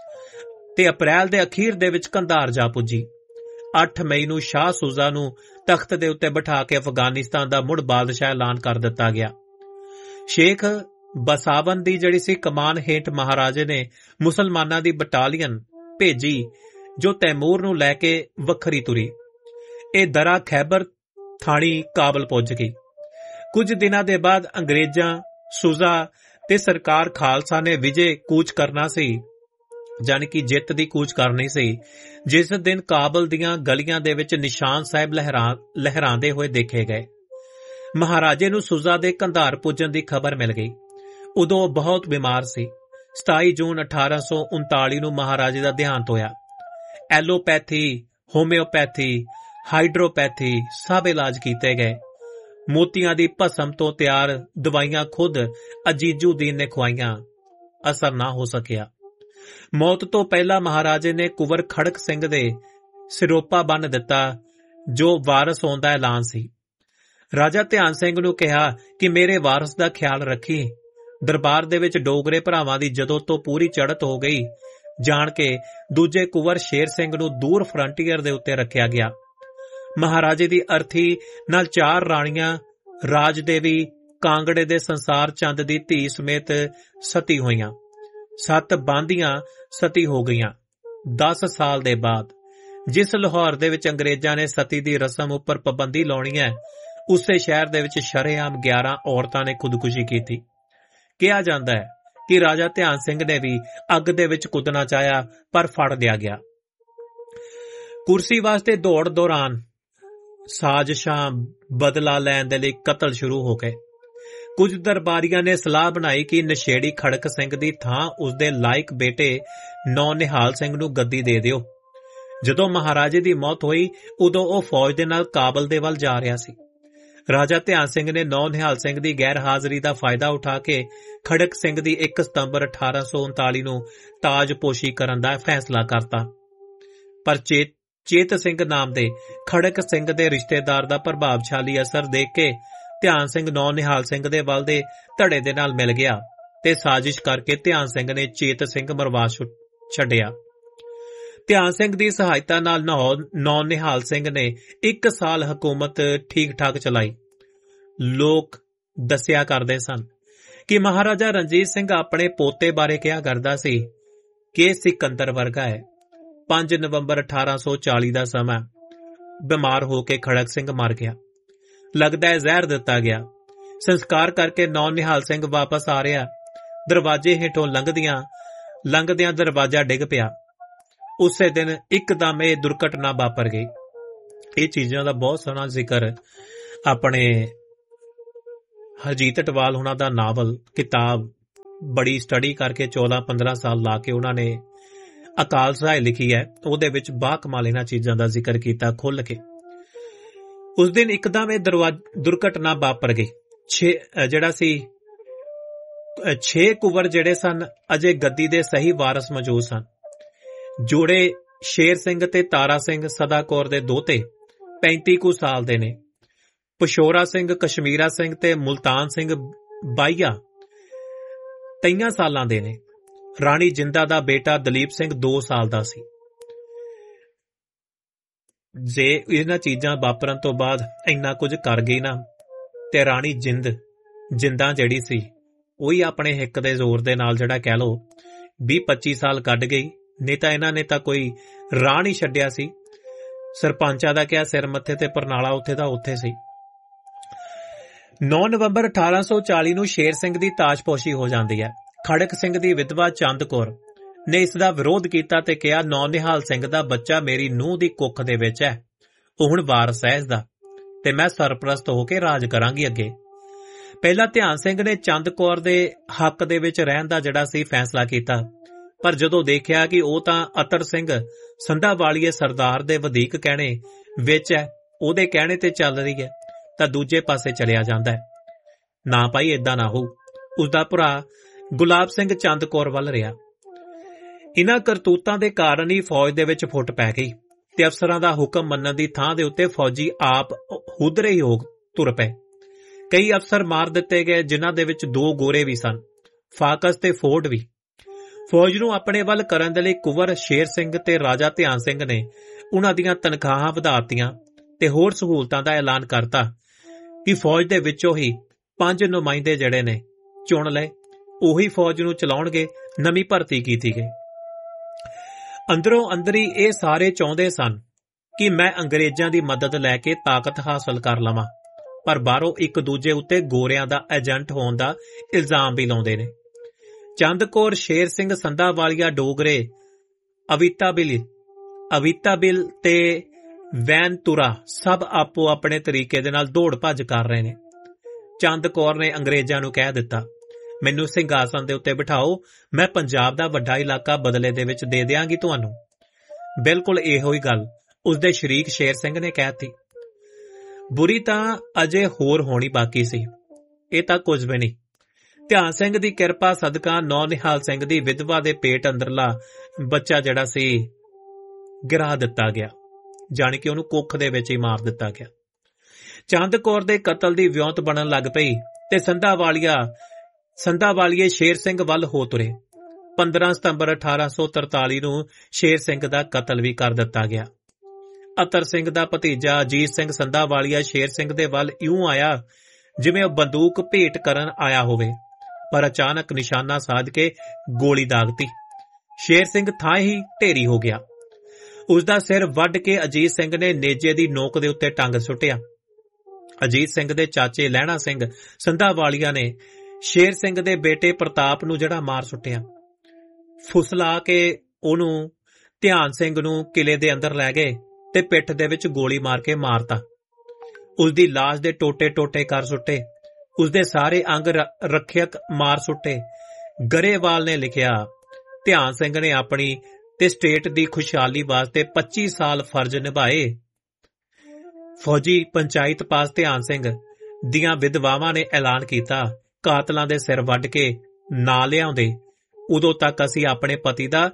ਤੇ ਅਪ੍ਰੈਲ ਦੇ ਅਖੀਰ ਦੇ ਵਿੱਚ ਕੰਧਾਰ ਜਾ ਪੁੱਜੀ। ਅੱਠ ਮਈ ਨੂੰ ਸ਼ਾਹ ਸੁਜਾ ਨੂੰ ਤਖਤ ਦੇ ਉੱਤੇ ਬਿਠਾ ਕੇ ਅਫਗਾਨਿਸਤਾਨ ਦਾ ਮੁੜ ਬਾਦਸ਼ਾਹ ਐਲਾਨ ਕਰ ਦਿੱਤਾ ਗਿਆ। ਸ਼ੇਖ ਬਸਾਵਨ ਦੀ ਜਿਹੜੀ ਸੀ ਕਮਾਨ ਹੇਠ ਮਹਾਰਾਜੇ ਨੇ ਮੁਸਲਮਾਨਾਂ ਦੀ ਬਟਾਲੀਅਨ ਭੇਜੀ ਜੋ ਤੈਮੂਰ ਨੂੰ ਲੈ ਕੇ ਵੱਖਰੀ ਤੁਰੀ। ਇਹ ਦਰਾ ਖੈਬਰ ਥਾਣੀ ਕਾਬਲ ਪੁੱਜ ਗਈ। ਕੁਝ ਦਿਨਾਂ ਦੇ ਬਾਅਦ ਅੰਗਰੇਜ਼ਾਂ, ਸੁਜਾ ਤੇ ਸਰਕਾਰ ਖਾਲਸਾ ਨੇ ਵਿਜੇ ਕੂਚ ਕਰਨਾ ਸੀ, ਜਾਣੀ ਕਿ ਜਿੱਤ ਦੀ ਕੂਚ ਕਰਨੀ ਸੀ, ਜਿਸ ਦਿਨ ਕਾਬਲ ਦੀਆਂ ਗਲੀਆਂ ਦੇ ਵਿੱਚ ਨਿਸ਼ਾਨ ਸਾਹਿਬ ਲਹਿਰਾ ਲਹਿਰਾਉਂਦੇ ਹੋਏ ਦੇਖੇ ਗਏ। ਮਹਾਰਾਜੇ ਨੂੰ ਸੁਜਾ ਦੇ ਕੰਧਾਰ ਪੁੱਜਣ ਦੀ ਖਬਰ ਮਿਲ ਗਈ। ਉਦੋਂ ਉਹ ਬਹੁਤ ਬਿਮਾਰ ਸੀ। ਸਤਾਈ ਜੂਨ ਅਠਾਰਾਂ ਸੌ ਉਨਤਾਲੀ ਨੂੰ ਮਹਾਰਾਜੇ ਦਾ ਦੇਹਾਂਤ ਹੋਇਆ। ਐਲੋਪੈਥੀ, ਹੋਮਿਓਪੈਥੀ, ਹਾਈਡਰੋਪੈਥੀ ਸਭ ਇਲਾਜ ਕੀਤੇ ਗਏ। ਮੋਤੀਆਂ ਦੀ ਭਸਮ ਤੋਂ ਤਿਆਰ ਦਵਾਈਆਂ ਖੁਦ ਅਜੀਜ਼ੁਦੀਨ ਨੇ ਖਵਾਈਆਂ, ਅਸਰ ਨਾ ਹੋ ਸਕਿਆ। ਮੌਤ ਤੋਂ ਪਹਿਲਾਂ ਮਹਾਰਾਜੇ ਨੇ ਕੁੰਵਰ ਖੜਕ ਸਿੰਘ ਦੇ ਸਿਰੋਪਾ ਬੰਨ੍ਹ ਦਿੱਤਾ, ਜੋ ਵਾਰਸ ਹੋਣ ਦਾ ਐਲਾਨ ਸੀ। ਰਾਜਾ ਧਿਆਨ ਸਿੰਘ ਨੂੰ ਕਿਹਾ ਕਿ ਮੇਰੇ ਵਾਰਸ ਦਾ ਖਿਆਲ ਰੱਖੀ। ਦਰਬਾਰ ਦੇ ਵਿੱਚ ਡੋਗਰੇ ਭਰਾਵਾਂ ਦੀ ਜਦੋਂ ਤੋਂ ਪੂਰੀ ਚੜ੍ਹਤ ਹੋ ਗਈ ਜਾਣ ਕੇ ਦੂਜੇ ਕੁੰਵਰ ਸ਼ੇਰ ਸਿੰਘ ਨੂੰ ਦੂਰ ਫਰੰਟੀਅਰ ਦੇ ਉੱਤੇ ਰੱਖਿਆ ਗਿਆ। ਮਹਾਰਾਜੇ ਦੀ ਅਰਥੀ ਨਾਲ ਚਾਰ ਰਾਣੀਆਂ ਰਾਜ ਦੇਵੀ ਕਾਂਗੜੇ ਦੇ ਸੰਸਾਰ ਚੰਦ ਦੀ ਧੀ ਸਮੇਤ ਸਤੀ ਹੋਈਆਂ। ਸੱਤ ਬਾਂਦੀਆਂ ਸਤੀ ਹੋ ਗਈਆਂ। ਦਸ ਸਾਲ ਦੇ ਬਾਅਦ ਜਿਸ ਲਾਹੌਰ ਦੇ ਵਿੱਚ ਅੰਗਰੇਜ਼ਾਂ ਨੇ ਸਤੀ ਦੀ ਰਸਮ ਉੱਪਰ ਪਾਬੰਦੀ ਲਾਉਣੀ ਹੈ, ਉਸੇ ਸ਼ਹਿਰ ਦੇ ਵਿੱਚ ਸ਼ਰੇਆਮ ਗਿਆਰਾਂ ਔਰਤਾਂ ਨੇ ਖੁਦਕੁਸ਼ੀ ਕੀਤੀ। ਕਿਹਾ ਜਾਂਦਾ ਹੈ ਕਿ ਰਾਜਾ ਧਿਆਨ ਸਿੰਘ ਨੇ ਵੀ ਅੱਗ ਦੇ ਵਿੱਚ ਕੁੱਦਣਾ ਚਾਹਿਆ, ਪਰ ਫੜ ਲਿਆ ਗਿਆ। ਕੁਰਸੀ ਵਾਸਤੇ ਦੌੜ ਦੌਰਾਨ ਸਾਜ਼ਿਸ਼ਾਂ ਬਦਲਾ ਲੈਣ ਦੇ ਲਈ ਕਤਲ ਸ਼ੁਰੂ ਹੋ ਗਏ। ਕੁਝ ਦਰਬਾਰੀਆਂ ਨੇ ਸਲਾਹ ਬਣਾਈ ਕਿ ਨਸ਼ੇੜੀ ਖੜਕ ਸਿੰਘ ਦੀ ਥਾਂ ਉਸਦੇ ਲਾਇਕ ਬੇਟੇ ਨੌ ਨਿਹਾਲ ਸਿੰਘ ਨੂੰ ਗੱਦੀ ਦੇ ਦਿਓ। ਜਦੋਂ ਮਹਾਰਾਜੇ ਦੀ ਮੌਤ ਹੋਈ ਉਦੋਂ ਉਹ ਫੌਜ ਦੇ ਨਾਲ ਕਾਬਲ ਦੇ ਵੱਲ ਜਾ ਰਿਹਾ ਸੀ। ਰਾਜਾ ਧਿਆਨ ਸਿੰਘ ਨੇ ਨੌ ਨਿਹਾਲ ਸਿੰਘ ਦੀ ਗੈਰ ਹਾਜ਼ਰੀ ਦਾ ਫਾਇਦਾ ਉਠਾ ਕੇ ਖੜਕ ਸਿੰਘ ਦੀ ਇੱਕ ਸਤੰਬਰ ਅਠਾਰਾਂ ਸੌ ਉਨਤਾਲੀ ਨੂੰ ਤਾਜਪੋਸ਼ੀ ਕਰਨ ਦਾ ਫੈਸਲਾ ਕਰਤਾ। ਪਰ ਚੇਤ ਚੇਤ ਸਿੰਘ ਨਾਮ ਦੇ ਖੜਕ ਸਿੰਘ ਦੇ ਰਿਸ਼ਤੇਦਾਰ ਦਾ ਪ੍ਰਭਾਵਸ਼ਾਲੀ ਅਸਰ ਦੇਖ ਕੇ ਧਿਆਨ ਸਿੰਘ ਨੌ ਨਿਹਾਲ ਸਿੰਘ ਦੇ ਵੱਲ ਦੇ ਧੜੇ ਦੇ ਨਾਲ ਮਿਲ ਗਿਆ ਤੇ ਸਾਜ਼ਿਸ਼ ਕਰਕੇ ਧਿਆਨ ਸਿੰਘ ਨੇ ਚੇਤ ਸਿੰਘ ਮਰਵਾ ਛੱਡਿਆ। ਧਿਆਨ ਸਿੰਘ ਦੀ ਸਹਾਇਤਾ ਨਾਲ ਨੌ ਨਿਹਾਲ ਸਿੰਘ ਨੇ ਇੱਕ ਸਾਲ ਹਕੂਮਤ ਠੀਕ ਠਾਕ ਚਲਾਈ। ਲੋਕ ਦੱਸਿਆ ਕਰਦੇ ਸਨ ਕਿ ਮਹਾਰਾਜਾ ਰਣਜੀਤ ਸਿੰਘ ਆਪਣੇ ਪੋਤੇ ਬਾਰੇ ਕਿਹਾ ਕਰਦਾ ਸੀ ਕਿ ਸਿਕੰਦਰ ਵਰਗਾ ਹੈ। ਪੰਜ ਨਵੰਬਰ ਅਠਾਰਾਂ ਸੌ ਚਾਲੀ ਦਾ ਸਮਾਂ ਬਿਮਾਰ ਹੋ ਕੇ ਖੜਕ ਸਿੰਘ ਮਰ ਗਿਆ। ਲੱਗਦਾ ਹੈ ਜ਼ਹਿਰ ਦਿੱਤਾ ਗਿਆ। ਸੰਸਕਾਰ ਕਰਕੇ ਨੌ ਨਿਹਾਲ ਸਿੰਘ ਵਾਪਸ ਆ ਰਿਹਾ। ਦਰਵਾਜ਼ੇ ਹੇਠੋਂ ਲੰਘਦਿਆਂ ਲੰਘਦਿਆਂ ਦਰਵਾਜ਼ਾ ਡਿੱਗ ਪਿਆ। ਉਸੇ ਦਿਨ ਇੱਕਦਮ ਇਹ ਦੁਰਘਟਨਾ ਵਾਪਰ ਗਈ। ਇਹ ਚੀਜ਼ਾਂ ਦਾ ਬਹੁਤ ਸੋਹਣਾ ਜ਼ਿਕਰ ਆਪਣੇ ਹਰਜੀਤ ਅਟਵਾਲ ਉਹਨਾਂ ਦਾ ਨਾਵਲ ਕਿਤਾਬ ਬੜੀ ਸਟੱਡੀ ਕਰਕੇ ਚੌਦਾਂ ਪੰਦਰਾਂ ਸਾਲ ਲਾ ਕੇ ਉਹਨਾਂ ਨੇ ਅਕਾਲ ਸਹਾਇ ਲਿਖੀ ਹੈ। ਉਹਦੇ ਵਿੱਚ ਬਾ ਕਮਾਲ ਇਹਨਾਂ ਚੀਜ਼ਾਂ ਦਾ ਜ਼ਿਕਰ ਕੀਤਾ ਖੁੱਲ ਕੇ। ਉਸ ਦਿਨ ਇੱਕਦਮ ਇਹ ਦੁਰਘਟਨਾ ਵਾਪਰ ਗਈ। ਛੇ ਜਿਹੜਾ ਸੀ ਛੇ ਕੁਵਰ ਜਿਹੜੇ ਸਨ ਅਜੇ ਗੱਦੀ ਦੇ ਸਹੀ ਵਾਰਸ ਮੌਜੂਦ ਸਨ। ਜੋੜੇ ਸ਼ੇਰ ਸਿੰਘ ਤੇ ਤਾਰਾ ਸਿੰਘ ਸਦਾ ਕੌਰ ਦੇ ਦੋਤੇ ਪੈਂਤੀ ਕੁ ਸਾਲ ਦੇ ਨੇ। ਪਸ਼ੋਰਾ ਸਿੰਘ, ਕਸ਼ਮੀਰਾ ਸਿੰਘ ਤੇ ਮੁਲਤਾਨ ਸਿੰਘ ਬਾਈਆ ਤੇਈਆਂ ਸਾਲਾਂ ਦੇ ਨੇ। ਰਾਣੀ ਜਿੰਦਾ ਦਾ ਬੇਟਾ ਦਲੀਪ ਸਿੰਘ ਦੋ ਸਾਲ ਦਾ ਸੀ। ਜੇ ਇਹਨਾਂ ਚੀਜ਼ਾਂ ਵਾਪਰਨ ਤੋਂ ਬਾਅਦ ਇੰਨਾ ਕੁਝ ਕਰ ਗਈ ਨਾ, ਤੇ ਰਾਣੀ ਜਿੰਦ ਜਿੰਦਾ ਜਿਹੜੀ ਸੀ ਉਹੀ ਆਪਣੇ ਹਿੱਕ ਦੇ ਜ਼ੋਰ ਦੇ ਨਾਲ ਜਿਹੜਾ ਕਹਿ ਲਓ ਵੀਹ ਪੱਚੀ ਸਾਲ ਕੱਢ ਗਈ। ਨਹੀਂ ਤਾਂ ਇਹਨਾਂ ਨੇ ਤਾਂ ਕੋਈ ਰਾਹ ਨਹੀਂ ਛੱਡਿਆ ਸੀ। ਸਰਪੰਚਾਂ ਦਾ ਕਿਹਾ ਸਿਰ ਮੱਥੇ ਤੇ ਪਰਨਾਲਾ ਉੱਥੇ ਦਾ ਉੱਥੇ ਸੀ। ਨੌ ਨਵੰਬਰ ਅਠਾਰਾਂ ਸੌ ਚਾਲੀ ਨੂੰ ਸ਼ੇਰ ਸਿੰਘ ਦੀ ਤਾਜਪੋਸ਼ੀ ਹੋ ਜਾਂਦੀ ਹੈ। ਖੜਕ ਸਿੰਘ ਦੀ ਵਿਧਵਾ ਚੰਦ ਕੌਰ ਨੇ ਇਸ ਦਾ ਵਿਰੋਧ ਕੀਤਾ ਤੇ ਕਿਹਾ ਨੌ ਨਿਹਾਲ ਸਿੰਘ ਦਾ ਬੱਚਾ ਮੇਰੀ ਨੂੰਹ ਦੀ ਕੁੱਖ ਦੇ ਵਿੱਚ ਹੈ, ਉਹ ਹੁਣ ਵਾਰਸ ਹੈ ਇਸ ਦਾ, ਤੇ ਮੈਂ ਸਰਪ੍ਰਸਤ ਹੋ ਕੇ ਰਾਜ ਕਰਾਂਗੀ ਅੱਗੇ। ਪਹਿਲਾਂ ਧਿਆਨ ਸਿੰਘ ਨੇ ਚੰਦ ਕੌਰ ਦੇ ਹੱਕ ਦੇ ਵਿੱਚ ਰਹਿਣ ਦਾ ਜਿਹੜਾ ਸੀ ਫੈਸਲਾ ਕੀਤਾ, ਪਰ ਜਦੋਂ ਦੇਖਿਆ ਕਿ ਉਹ ਤਾਂ ਅਤਰ ਸਿੰਘ ਸੰਧਾਵਾਲੀਏ ਸਰਦਾਰ ਦੇ ਵਧੀਕ ਕਹਿਣੇ ਵਿੱਚ ਹੈ, ਉਹਦੇ ਕਹਿਣੇ ਤੇ ਚੱਲ ਰਹੀ ਹੈ, ਤਾਂ ਦੂਜੇ ਪਾਸੇ ਚਲਿਆ ਜਾਂਦਾ ਹੈ। ਨਾ ਭਾਈ ਏਦਾਂ ਨਾ ਹੋਊ। ਉਸਦਾ ਭਰਾ ਗੁਲਾਬ ਸਿੰਘ ਚੰਦ ਕੌਰ ਵੱਲ ਰਿਹਾ। ਇਹਨਾਂ ਕਰਤੂਤਾਂ ਦੇ ਕਾਰਨ ਹੀ ਫੌਜ ਦੇ ਵਿੱਚ ਫੁੱਟ ਪੈ ਗਈ ਤੇ ਅਫਸਰਾਂ ਦਾ ਹੁਕਮ ਮੰਨਣ ਦੀ ਥਾਂ ਦੇ ਉੱਤੇ ਫੌਜੀ ਆਪ ਹੁਦਰੇ ਹੀ ਹੋ ਤੁਰ ਪਏ। ਕਈ ਅਫਸਰ ਮਾਰ ਦਿੱਤੇ ਗਏ, ਜਿਨ੍ਹਾਂ ਦੇ ਵਿੱਚ ਦੋ ਗੋਰੇ ਵੀ ਸਨ, ਫਾਕਸ ਤੇ ਫੋਰਡ ਵੀ। ਫੌਜ ਨੂੰ ਆਪਣੇ ਵੱਲ ਕਰਨ ਦੇ ਲਈ ਕੁੰਵਰ ਸ਼ੇਰ ਸਿੰਘ ਤੇ ਰਾਜਾ ਧਿਆਨ ਸਿੰਘ ਨੇ ਉਹਨਾਂ ਦੀਆਂ ਤਨਖਾਹਾਂ ਵਧਾਤੀਆਂ ਤੇ ਹੋਰ ਸਹੂਲਤਾਂ ਦਾ ਐਲਾਨ ਕਰਤਾ ਕਿ ਫੌਜ ਦੇ ਵਿੱਚੋਂ ਹੀ ਪੰਜ ਨੁਮਾਇੰਦੇ ਜਿਹੜੇ ਨੇ ਚੁਣ ਲਏ, ਉਹੀ ਫੌਜ ਨੂੰ ਚਲਾਉਣਗੇ। ਨਵੀਂ ਭਰਤੀ ਕੀਤੀ ਗਈ। ਅੰਦਰੋਂ ਅੰਦਰੀ ਇਹ ਸਾਰੇ ਚਾਹੁੰਦੇ ਸਨ ਕਿ ਮੈਂ ਅੰਗਰੇਜ਼ਾਂ ਦੀ ਮਦਦ ਲੈ ਕੇ ਤਾਕਤ ਹਾਸਲ ਕਰ ਲਵਾਂ, ਪਰ ਬਾਹਰੋਂ ਇੱਕ ਦੂਜੇ ਉੱਤੇ ਗੋਰਿਆਂ ਦਾ ਏਜੰਟ ਹੋਣ ਦਾ ਇਲਜ਼ਾਮ ਵੀ ਲਾਉਂਦੇ ਨੇ। ਚੰਦ ਕੌਰ, ਸ਼ੇਰ ਸਿੰਘ ਸੰਧਾਵਾਲੀਆ ਡੋਗਰੇ, ਅਵਿਤਾ ਬਿਲ ਅਵਿਤਾ ਬਿਲ ਤੇ ਵੈਨਤੁਰਾ ਸਭ ਆਪੋ ਆਪਣੇ ਤਰੀਕੇ ਦੇ ਨਾਲ ਦੌੜ ਭੱਜ ਕਰ ਰਹੇ ਨੇ। ਚੰਦ ਕੌਰ ਨੇ ਅੰਗਰੇਜ਼ਾਂ ਨੂੰ ਕਹਿ ਦਿੱਤਾ, ਮੈਨੂੰ ਸਿੰਘਾਸਨ ਦੇ ਉੱਤੇ ਬਿਠਾਓ, ਮੈਂ ਪੰਜਾਬ ਦਾ ਵੱਡਾ ਇਲਾਕਾ ਬਦਲੇ ਦੇ ਵਿੱਚ ਦੇ ਦਿਆਂਗੀ ਤੁਹਾਨੂੰ। ਬਿਲਕੁਲ ਇਹੋ ਹੀ ਗੱਲ ਉਸਦੇ ਸ਼ਰੀਕ ਸ਼ੇਰ ਸਿੰਘ ਨੇ ਕਹਿਤੀ। ਬੁਰੀ ਤਾਂ ਅਜੇ ਹੋਰ ਹੋਣੀ ਬਾਕੀ ਸੀ। ਇਹ ਤਾਂ ਕੁਝ ਵੀ ਨਹੀਂ। ਧਿਆਨ ਸਿੰਘ ਦੀ ਕਿਰਪਾ ਸਦਕਾ ਨੌ ਨਿਹਾਲ ਸਿੰਘ ਦੀ ਵਿਧਵਾ ਦੇ ਪੇਟ ਅੰਦਰਲਾ ਬੱਚਾ ਜਿਹੜਾ ਸੀ ਗਿਰਾ ਦਿੱਤਾ ਗਿਆ, ਜਾਣੀ ਕਿ ਉਹਨੂੰ ਕੁੱਖ ਦੇ ਵਿੱਚ ਹੀ ਮਾਰ ਦਿੱਤਾ ਗਿਆ। ਚੰਦ ਕੌਰ ਦੇ ਕਤਲ ਦੀ ਵਿਉਂਤ ਬਣਨ ਲੱਗ ਪਈ ਤੇ ਸੰਧਾਵਾਲੀਆ ਸੰਧਾਵਾਲੀਏ ਸ਼ੇਰ ਸਿੰਘ ਵੱਲ ਹੋ ਤੁਰੇ। ਪੰਦਰਾਂ ਸਤੰਬਰ ਅਠਾਰਾਂ ਸੌ ਤਰਤਾਲੀ ਨੂੰ ਸ਼ੇਰ ਸਿੰਘ ਦਾ ਕਤਲ ਵੀ ਕਰ ਦਿੱਤਾ ਗਿਆ। ਅਤਰ ਸਿੰਘ ਦਾ ਭਤੀਜਾ ਅਜੀਤ ਸਿੰਘ ਸੰਧਾਵਾਲੀਆ ਸ਼ੇਰ ਸਿੰਘ ਦੇ ਵੱਲ ਇਉਂ ਆਇਆ ਜਿਵੇਂ ਉਹ ਬੰਦੂਕ ਭੇਟ ਕਰਨ ਆਇਆ ਹੋਵੇ, ਪਰ ਅਚਾਨਕ ਨਿਸ਼ਾਨਾ ਸਾਧ ਕੇ ਗੋਲੀ ਦਾਗਤੀ। ਸ਼ੇਰ ਸਿੰਘ ਥਾਂ ਹੀ ਢੇਰੀ ਹੋ ਗਿਆ। ਉਸਦਾ ਸਿਰ ਵੱਢ ਕੇ ਅਜੀਤ ਸਿੰਘ ਨੇ ਨੇਜੇ ਦੀ ਨੋਕ ਦੇ ਉੱਤੇ ਟੰਗ ਸੁੱਟਿਆ। ਅਜੀਤ ਸਿੰਘ ਦੇ ਚਾਚੇ ਲਹਿਣਾ ਸਿੰਘ ਸੰਧਾਵਾਲੀਆ ਨੇ ਸ਼ੇਰ ਸਿੰਘ ਦੇ ਬੇਟੇ ਪ੍ਰਤਾਪ ਨੂੰ ਜਿਹੜਾ ਮਾਰ ਸੁੱਟਿਆ। ਫੁਸਲਾ ਕੇ ਉਹਨੂੰ ਧਿਆਨ ਸਿੰਘ ਨੂੰ ਕਿਲੇ ਦੇ ਅੰਦਰ ਲੈ ਗਏ ਤੇ ਪਿੱਠ ਦੇ ਵਿੱਚ ਗੋਲੀ ਮਾਰ ਕੇ ਮਾਰਤਾ। ਉਸਦੀ ਲਾਸ਼ ਦੇ ਟੋਟੇ ਟੋਟੇ ਕਰ ਸੁੱਟੇ, ਉਸਦੇ ਸਾਰੇ ਅੰਗ ਰੱਖਿਅਕ ਮਾਰ ਸੁੱਟੇ। ਗਰੇਵਾਲ ਨੇ ਲਿਖਿਆ, ਧਿਆਨ ਸਿੰਘ ਨੇ ਆਪਣੀ ਤੇ ਸਟੇਟ ਦੀ ਖੁਸ਼ਹਾਲੀ ਵਾਸਤੇ ਪੱਚੀ ਸਾਲ ਫਰਜ਼ ਨਿਭਾਏ। ਫੌਜੀ ਪੰਚਾਇਤ ਪਾਸ ਧਿਆਨ ਸਿੰਘ ਦੀਆਂ ਵਿਧਵਾਵਾਂ ਨੇ ਐਲਾਨ ਕੀਤਾ, ਕਾਤਲਾਂ ਦੇ ਸਿਰ ਵੱਢ ਕੇ ਨਾ ਲਿਆਉਂਦੇ ਉਦੋਂ ਤੱਕ ਅਸੀਂ ਆਪਣੇ ਪਤੀ ਦਾ,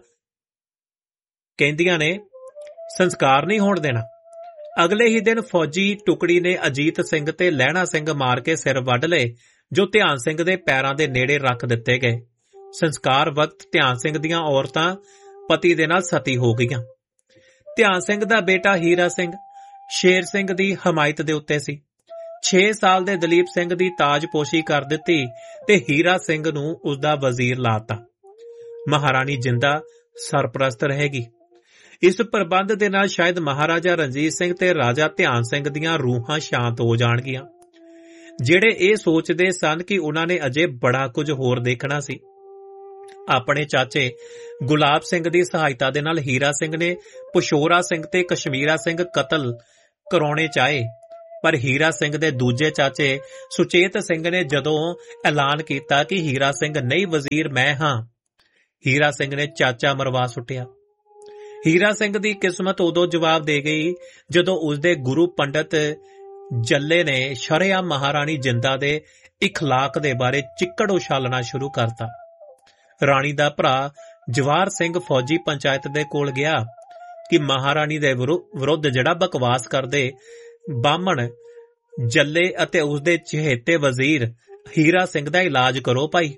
ਕਹਿੰਦੀਆਂ ਨੇ, ਸੰਸਕਾਰ ਨਹੀਂ ਹੋਣ ਦੇਣਾ। ਅਗਲੇ ਹੀ ਦਿਨ ਫੌਜੀ ਟੁਕੜੀ ਨੇ ਅਜੀਤ ਸਿੰਘ ਤੇ ਲਹਿਣਾ ਸਿੰਘ ਮਾਰ ਕੇ ਸਿਰ ਵੱਢ ਲਏ, ਜੋ ਧਿਆਨ ਸਿੰਘ ਦੇ ਪੈਰਾਂ ਦੇ ਨੇੜੇ ਰੱਖ ਦਿੱਤੇ ਗਏ। ਸੰਸਕਾਰ ਵਕਤ ਧਿਆਨ ਸਿੰਘ ਦੀਆਂ ਔਰਤਾਂ ਪਤੀ ਦੇ ਨਾਲ ਸਤੀ ਹੋ ਗਈਆਂ। ਧਿਆਨ ਸਿੰਘ ਦਾ ਬੇਟਾ ਹੀਰਾ ਸਿੰਘ ਸ਼ੇਰ ਸਿੰਘ ਦੀ ਹਮਾਇਤ ਦੇ ਉੱਤੇ ਸੀ। ਛੇ ਸਾਲ ਦੇ ਦਲੀਪ ਸਿੰਘ ਦੀ ਤਾਜਪੋਸ਼ੀ ਕਰ ਦਿੱਤੀ ਤੇ ਹੀਰਾ ਸਿੰਘ ਨੂੰ ਉਸਦਾ ਵਜ਼ੀਰ ਲਾਤਾ। ਮਹਾਰਾਣੀ ਜਿੰਦਾ ਸਰਪ੍ਰਸਤ ਰਹੇਗੀ। ਇਸ ਪ੍ਰਬੰਧ ਦੇ ਨਾਲ ਸ਼ਾਇਦ ਮਹਾਰਾਜਾ ਰਣਜੀਤ ਸਿੰਘ ਤੇ ਰਾਜਾ ਧਿਆਨ ਸਿੰਘ ਦੀਆਂ ਰੂਹਾਂ ਸ਼ਾਂਤ ਹੋ ਜਾਣਗੀਆਂ, ਜਿਹੜੇ ਇਹ ਸੋਚਦੇ ਸਨ ਕਿ ਉਹਨਾਂ ਨੇ ਅਜੇ ਬੜਾ ਕੁਝ ਹੋਰ ਦੇਖਣਾ ਸੀ। ਆਪਣੇ ਚਾਚੇ ਗੁਲਾਬ ਸਿੰਘ ਦੀ ਸਹਾਇਤਾ ਦੇ ਨਾਲ ਹੀਰਾ ਸਿੰਘ ਨੇ ਪਸ਼ੋਰਾ ਸਿੰਘ ਤੇ ਕਸ਼ਮੀਰਾ ਸਿੰਘ ਕਤਲ ਕਰਾਉਣੇ ਚਾਹੇ, ਪਰ ਹੀਰਾ ਸਿੰਘ ਦੇ ਦੂਜੇ ਚਾਚੇ ਸੁਚੇਤ ਸਿੰਘ ਨੇ ਜਦੋਂ ਐਲਾਨ ਕੀਤਾ ਕਿ ਹੀਰਾ ਸਿੰਘ ਨਹੀਂ, ਵਜ਼ੀਰ ਮੈਂ ਹਾਂ, ਹੀਰਾ ਸਿੰਘ ਨੇ ਚਾਚਾ ਮਰਵਾ ਸੁੱਟਿਆ। ਹੀਰਾ ਸਿੰਘ ਦੀ ਕਿਸਮਤ ਉਦੋਂ ਜਵਾਬ ਦੇ ਗਈ ਜਦੋਂ ਉਸਦੇ ਗੁਰੂ ਪੰਡਤ ਜੱਲੇ ਨੇ ਸ਼ਰੇਆਮ ਮਹਾਰਾਣੀ ਜਿੰਦਾ ਦੇ ਇਖਲਾਕ ਦੇ ਬਾਰੇ ਚਿੱਕੜ ਉਛਾਲਣਾ ਸ਼ੁਰੂ ਕਰਤਾ। ਰਾਣੀ ਦਾ ਭਰਾ ਜਵਾਰ ਸਿੰਘ ਫੌਜੀ ਪੰਚਾਇਤ ਦੇ ਕੋਲ ਗਿਆ ਕਿ ਮਹਾਰਾਣੀ ਦੇ ਵਿਰੁੱਧ ਜਿਹੜਾ ਬਕਵਾਸ ਕਰਦੇ ਬਾਹਮਣ ਜੱਲੇ ਅਤੇ ਉਸਦੇ ਚਹੇਤੇ ਵਜ਼ੀਰ ਹੀਰਾ ਸਿੰਘ ਦਾ ਇਲਾਜ ਕਰੋ ਭਾਈ।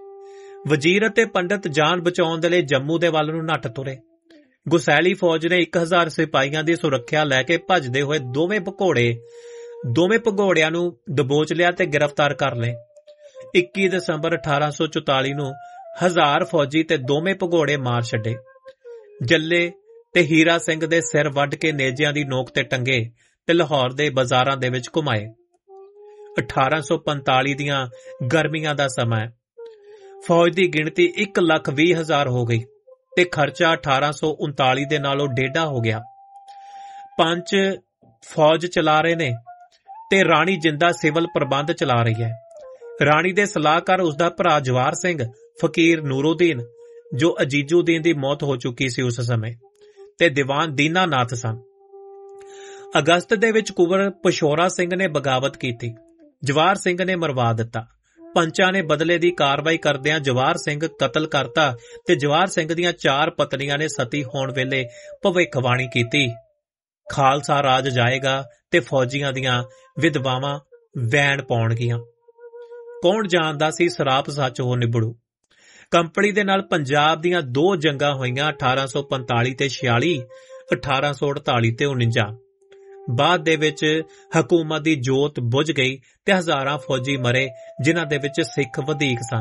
ਵਜ਼ੀਰ ਅਤੇ ਪੰਡਤ ਜਾਨ ਬਚਾਉਣ ਦੇ ਲਈ ਜੰਮੂ ਦੇ ਵੱਲ ਨੂੰ ਨੱਠ ਤੁਰੇ। ਗੁਸੈਲੀ ਫੌਜ ਨੇ ਇੱਕ ਹਜ਼ਾਰ ਸਿਪਾਹੀਆਂ ਦੀ ਸੁਰੱਖਿਆ ਲੈ ਕੇ ਭੱਜਦੇ ਹੋਏ ਦੋਵੇਂ ਭਗੌੜੇ ਦੋਵੇਂ ਭਗੌੜਿਆਂ ਨੂੰ ਦਬੋਚ ਲਿਆ ਤੇ ਗ੍ਰਿਫਤਾਰ ਕਰ ਲਏ। ਇੱਕੀ ਦਸੰਬਰ ਅਠਾਰਾਂ ਸੌ ਚੁਤਾਲੀ ਨੂੰ ਹਜ਼ਾਰ ਫੌਜੀ ਤੇ ਦੋਵੇਂ ਭਗੌੜੇ ਮਾਰ ਛੱਡੇ। ਜੱਲੇ ਤੇ ਹੀਰਾ ਸਿੰਘ ਦੇ ਸਿਰ ਵੱਢ ਕੇ ਨੇਜਿਆਂ ਦੀ ਨੋਕ ਤੇ ਟੰਗੇ ਤੇ ਲਾਹੌਰ ਦੇ ਬਾਜ਼ਾਰਾਂ ਦੇ ਵਿੱਚ ਘੁਮਾਏ। ਅਠਾਰਾਂ ਸੌ ਪੰਤਾਲੀ ਦੀਆਂ ਗਰਮੀਆਂ ਦਾ ਸਮਾਂ ਹੈ। ਫੌਜ ਦੀ ਗਿਣਤੀ ਇੱਕ ਲੱਖ ਵੀਹ ਹਜ਼ਾਰ ਹੋ ਗਈ ਤੇ ਖਰਚਾ ਅਠਾਰਾਂ ਸੌ ਉਨਤਾਲੀ ਦੇ ਨਾਲੋਂ ਡੇਢਾ ਹੋ ਗਿਆ। ਪੰਚ ਫੌਜ ਚਲਾ ਰਹੇ ਨੇ ਤੇ ਰਾਣੀ ਜਿੰਦਾ ਸਿਵਲ ਪ੍ਰਬੰਧ ਚਲਾ ਰਹੀ ਹੈ। ਰਾਣੀ ਦੇ ਸਲਾਹਕਾਰ ਉਸਦਾ ਭਰਾ ਜਵਾਰ ਸਿੰਘ, ਫਕੀਰ ਨੂਰਉਦੀਨ ਜੋ ਅਜੀਜ਼ੁਦੀਨ ਦੀ ਮੌਤ ਹੋ ਚੁੱਕੀ ਸੀ ਉਸ ਸਮੇਂ, ਤੇ ਦੀਵਾਨ ਦੀਨਾਨਾਥ ਸਨ। ਅਗਸਤ ਦੇ ਵਿੱਚ ਕੁੰਵਰ ਪਸ਼ੌਰਾ ਸਿੰਘ ਨੇ ਬਗਾਵਤ ਕੀਤੀ, ਜਵਾਰ ਸਿੰਘ ਨੇ ਮਰਵਾ ਦਿੱਤਾ। ਪੰਚਾਂ ਨੇ ਬਦਲੇ ਦੀ ਕਾਰਵਾਈ ਕਰਦਿਆਂ ਜਵਾਰ ਸਿੰਘ ਕਤਲ ਕਰਤਾ ਤੇ ਜਵਾਰ ਸਿੰਘ ਦੀਆਂ ਚਾਰ ਪਤਨੀਆਂ ਨੇ ਸਤੀ ਹੋਣ ਵੇਲੇ ਭਵਿੱਖਬਾਣੀ ਕੀਤੀ, ਖਾਲਸਾ ਰਾਜ ਜਾਏਗਾ ਤੇ ਫੌਜੀਆਂ ਦੀਆਂ ਵਿਧਵਾਵਾਂ ਵੈਣ ਪਾਉਣਗੀਆਂ। ਕੌਣ ਜਾਣਦਾ ਸੀ ਸਰਾਪ ਸੱਚ ਹੋ ਨਿਬੜੂ। ਕੰਪਨੀ ਦੇ ਨਾਲ ਪੰਜਾਬ ਦੀਆਂ ਦੋ ਜੰਗਾਂ ਹੋਈਆਂ, ਅਠਾਰਾਂ ਸੌ ਪੰਤਾਲੀ ਤੇ ਛਿਆਲੀ, ਅਠਾਰਾਂ ਸੌ ਅੜਤਾਲੀ ਤੇ ਉਨੰਜਾ। ਬਾਅਦ ਦੇ ਵਿੱਚ ਹਕੂਮਤ ਦੀ ਜੋਤ ਬੁਝ ਗਈ ਤੇ ਹਜ਼ਾਰਾਂ ਫੌਜੀ ਮਰੇ, ਜਿਨ੍ਹਾਂ ਦੇ ਵਿੱਚ ਸਿੱਖ ਵਧੇਕ ਸਨ।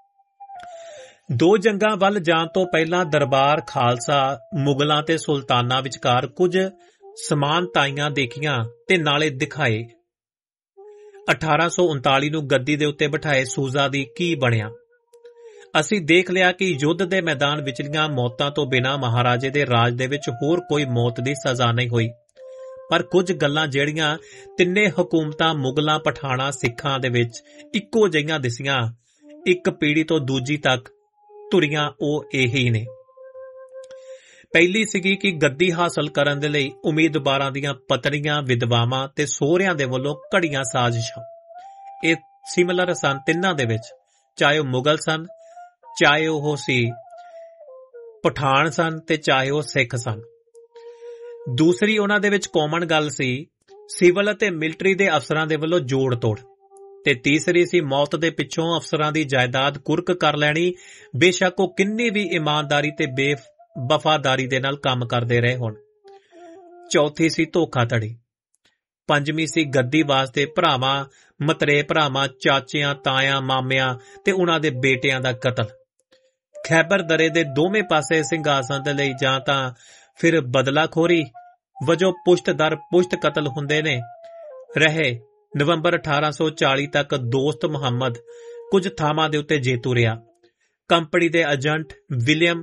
ਦੋ ਜੰਗਾਂ ਵੱਲ ਜਾਣ ਤੋਂ ਪਹਿਲਾਂ ਦਰਬਾਰ ਖਾਲਸਾ ਮੁਗਲਾਂ ਤੇ ਸੁਲਤਾਨਾਂ ਵਿਚਕਾਰ ਕੁਝ ਸਮਾਨਤਾਈਆਂ ਦੇਖੀਆਂ ਤੇ ਨਾਲੇ ਦਿਖਾਏ। ਅਠਾਰਾਂ ਸੌ ਉਨਤਾਲੀ ਨੂੰ ਗੱਦੀ ਦੇ ਉੱਤੇ ਬਿਠਾਏ ਸੂਜ਼ਾ ਦੀ ਕੀ ਬਣਿਆ। ਅਸੀਂ ਦੇਖ ਲਿਆ ਕਿ ਯੁੱਧ ਦੇ ਮੈਦਾਨ ਵਿਚਲੀਆਂ ਮੌਤਾਂ ਤੋਂ ਬਿਨਾਂ ਮਹਾਰਾਜੇ ਦੇ ਰਾਜ ਦੇ ਵਿੱਚ ਹੋਰ ਕੋਈ ਮੌਤ ਦੀ ਸਜ਼ਾ ਨਹੀਂ ਹੋਈ, ਪਰ ਕੁਝ ਗੱਲਾਂ ਜਿਹੜੀਆਂ ਤਿੰਨੇ ਹਕੂਮਤਾਂ ਮੁਗਲਾਂ, ਪਠਾਣਾ, ਸਿੱਖਾਂ ਦੇ ਵਿੱਚ ਇੱਕੋ ਜਿਹੀਆਂ ਦਿਸੀਆਂ, ਇੱਕ ਪੀੜ੍ਹੀ ਤੋਂ ਦੂਜੀ ਤੱਕ ਤੁਰੀਆਂ, ਉਹ ਇਹੀ ਨੇ। ਪਹਿਲੀ ਸੀਗੀ ਕਿ ਗੱਦੀ ਹਾਸਲ ਕਰਨ ਦੇ ਲਈ ਉਮੀਦਵਾਰਾਂ ਦੀਆਂ ਪਤਨੀਆਂ, ਵਿਧਵਾਵਾਂ ਤੇ ਸਹੁਰਿਆਂ ਦੇ ਵੱਲੋਂ ਘੜੀਆਂ ਸਾਜ਼ਿਸ਼ਾਂ। ਇਹ ਸਿਮਿਲਰ ਸਨ ਤਿੰਨਾਂ ਦੇ ਵਿੱਚ, ਚਾਹੇ ਉਹ ਮੁਗਲ ਸਨ, ਚਾਹੇ ਉਹ ਸੀ ਪਠਾਨ ਸਨ ਤੇ ਚਾਹੇ ਉਹ ਸਿੱਖ ਸਨ। ਦੂਸਰੀ ਉਹਨਾਂ ਦੇ ਵਿੱਚ ਕਾਮਨ ਗੱਲ ਸੀ ਸਿਵਲ ਅਤੇ ਮਿਲਟਰੀ ਦੇ ਅਫਸਰਾਂ ਦੇ ਵੱਲੋਂ ਜੋੜ ਤੋੜ, ਤੇ ਤੀਸਰੀ ਸੀ ਮੌਤ ਦੇ ਪਿੱਛੋਂ ਅਫਸਰਾਂ ਦੀ ਜਾਇਦਾਦ ਕੁਰਕ ਕਰ ਲੈਣੀ, ਬੇਸ਼ੱਕ ਉਹ ਕਿੰਨੀ ਵੀ ਇਮਾਨਦਾਰੀ ਤੇ ਬੇਵਫਾਦਾਰੀ ਦੇ ਨਾਲ ਕੰਮ ਕਰਦੇ ਰਹੇ ਹੋਣ। ਚੌਥੀ ਸੀ ਧੋਖਾਧੜੀ। ਪੰਜਵੀਂ ਸੀ ਗੱਦੀ ਵਾਸਤੇ ਭਰਾਵਾਂ, ਮਤਰੇ ਭਰਾਵਾਂ, ਚਾਚਿਆਂ, ਤਾਇਆਂ, ਮਾਮਿਆਂ ਤੇ ਉਹਨਾਂ ਦੇ ਬੇਟਿਆਂ ਦਾ ਕਤਲ। ਖੈਬਰ ਦਰੇ ਦੇ ਦੋਵੇਂ ਪਾਸੇ ਸਿੰਘਾਸਨ ਦੇ ਲਈ ਜਾਂ ਤਾਂ ਫਿਰ ਬਦਲਾਖੋਰੀ ਵਜੋਂ ਪੁਸ਼ਤ ਦਰ ਪੁਸ਼ਤ ਕਤਲ ਹੁੰਦੇ ਨੇ ਰਹੇ, ਨਵੰਬਰ ਅਠਾਰਾਂ ਸੌ ਚਾਲੀ ਤੱਕ ਦੋਸਤ ਮੁਹੰਮਦ ਕੁਝ ਥਾਵਾਂ ਦੇ ਉੱਤੇ ਜੇਤੂ ਰਿਹਾ। ਕੰਪਨੀ ਦੇ ਏਜੰਟ ਵਿਲੀਅਮ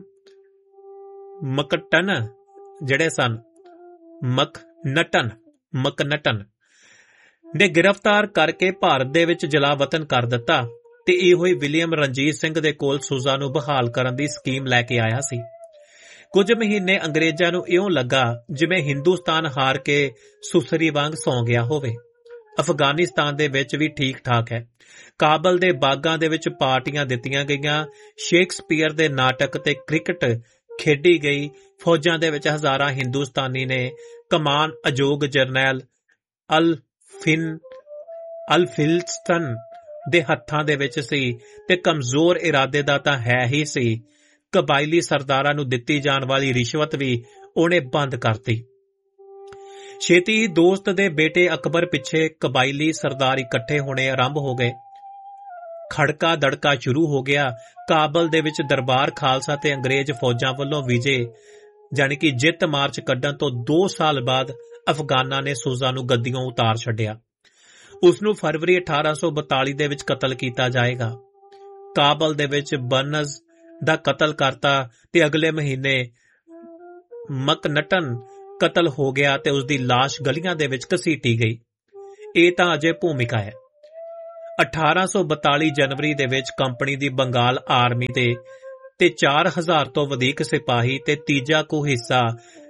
ਮਕਟਨ ਜਿਹੜੇ ਸਨ ਮਕਨਟਨ ਮਕਨਟਨ ਨੇ ਗ੍ਰਿਫਤਾਰ ਕਰਕੇ ਭਾਰਤ ਦੇ ਵਿੱਚ ਜਲਾਵਤਨ ਕਰ ਦਿੱਤਾ ਤੇ ਇਹੋ ਹੀ ਵਿਲੀਅਮ ਰਣਜੀਤ ਸਿੰਘ ਦੇ ਕੋਲ ਸੂਜ਼ਾ ਨੂੰ ਬਹਾਲ ਕਰਨ ਦੀ ਸਕੀਮ ਲੈ ਕੇ ਆਇਆ ਸੀ। ਕੁਝ ਮਹੀਨੇ ਅੰਗਰੇਜ਼ਾਂ ਨੂੰ ਇਉਂ ਲੱਗਾ ਜਿਵੇਂ ਹਿੰਦੁਸਤਾਨ ਹਾਰ ਕੇ ਸੁਸਰੀ ਵਾਂਗ ਸੌਂ ਗਿਆ ਹੋਵੇ। ਅਫਗਾਨਿਸਤਾਨ ਦੇ ਵਿੱਚ ਵੀ ਠੀਕ ਠਾਕ ਹੈ। ਕਾਬਲ ਦੇ ਬਾਗਾਂ ਦੇ ਵਿੱਚ ਪਾਰਟੀਆਂ ਦਿੱਤੀਆਂ ਗਈਆਂ, ਸ਼ੇਕਸਪੀਅਰ ਦੇ ਨਾਟਕ ਤੇ ਕ੍ਰਿਕਟ ਖੇਡੀ ਗਈ। ਫੌਜਾਂ ਦੇ ਵਿੱਚ ਹਜ਼ਾਰਾਂ ਹਿੰਦੁਸਤਾਨੀ ਨੇ। ਕਮਾਨ ਅਯੋਗ ਜਰਨੈਲ ਅਲਫਿਨ ਅਲਫਿਲਸਟਨ ਦੇ ਹੱਥਾਂ ਦੇ ਵਿੱਚ ਸੀ ਤੇ ਕਮਜ਼ੋਰ ਇਰਾਦੇ ਦਾ ਤਾਂ ਹੈ ਹੀ ਸੀ। ਕਬਾਇਲੀ ਸਰਦਾਰਾਂ ਨੂੰ ਦਿੱਤੀ ਜਾਣ ਵਾਲੀ ਰਿਸ਼ਵਤ ਵੀ ਉਹਨੇ ਬੰਦ ਕਰਤੀ। ਛੇਤੀ ਹੀ ਦੋਸਤ ਦੇ ਬੇਟੇ ਅਕਬਰ ਪਿੱਛੇ ਕਬਾਇਲੀ ਸਰਦਾਰ ਇਕੱਠੇ ਹੋਣੇ ਆਰੰਭ ਹੋ ਗਏ। ਖੜਕਾ ਦੜਕਾ ਸ਼ੁਰੂ ਹੋ ਗਿਆ। ਕਾਬਲ ਦੇ ਵਿੱਚ ਦਰਬਾਰ ਖਾਲਸਾ ਤੇ ਅੰਗਰੇਜ਼ ਫੌਜਾਂ ਵੱਲੋਂ ਵਿਜੇ ਜਾਣੀ ਕਿ ਜਿੱਤ ਮਾਰਚ ਕੱਢਣ ਤੋਂ ਦੋ ਸਾਲ ਬਾਅਦ ਅਫਗਾਨਾਂ ਨੇ ਸੂਜ਼ਾ ਨੂੰ ਗੱਦੀਓਂ ਉਤਾਰ ਛੱਡਿਆ। ਉਸ ਨੂੰ ਫਰਵਰੀ ਅਠਾਰਾਂ ਸੌ ਬਤਾਲੀ ਦੇ ਵਿੱਚ ਕਤਲ ਕੀਤਾ ਜਾਏਗਾ। ਕਾਬਲ ਦੇ ਵਿੱਚ ਬਰਨਜ਼ ਦਾ ਕਤਲ ਕਰਤਾ ਤੇ ਅਗਲੇ ਮਹੀਨੇ ਮਕਨਟਨ ਕਤਲ ਹੋ ਗਿਆ ਤੇ ਉਸ ਦੀ ਲਾਸ਼ ਗਲੀਆਂ ਦੇ ਵਿੱਚ ਘਸੀਟੀ ਗਈ। ਇਹ ਤਾਂ ਅਜੇ ਭੂਮਿਕਾ ਹੈ। ਅਠਾਰਾਂ ਸੌ ਬਤਾਲੀ ਜਨਵਰੀ ਦੇ ਵਿੱਚ ਕੰਪਨੀ ਦੀ ਬੰਗਾਲ ਆਰਮੀ ਦੇ ਤੇ ਚਾਰ ਹਜ਼ਾਰ ਤੋਂ ਵਧੇਕ ਸਿਪਾਹੀ ਤੇ ਤੀਜਾ ਕੁ ਹਿੱਸਾ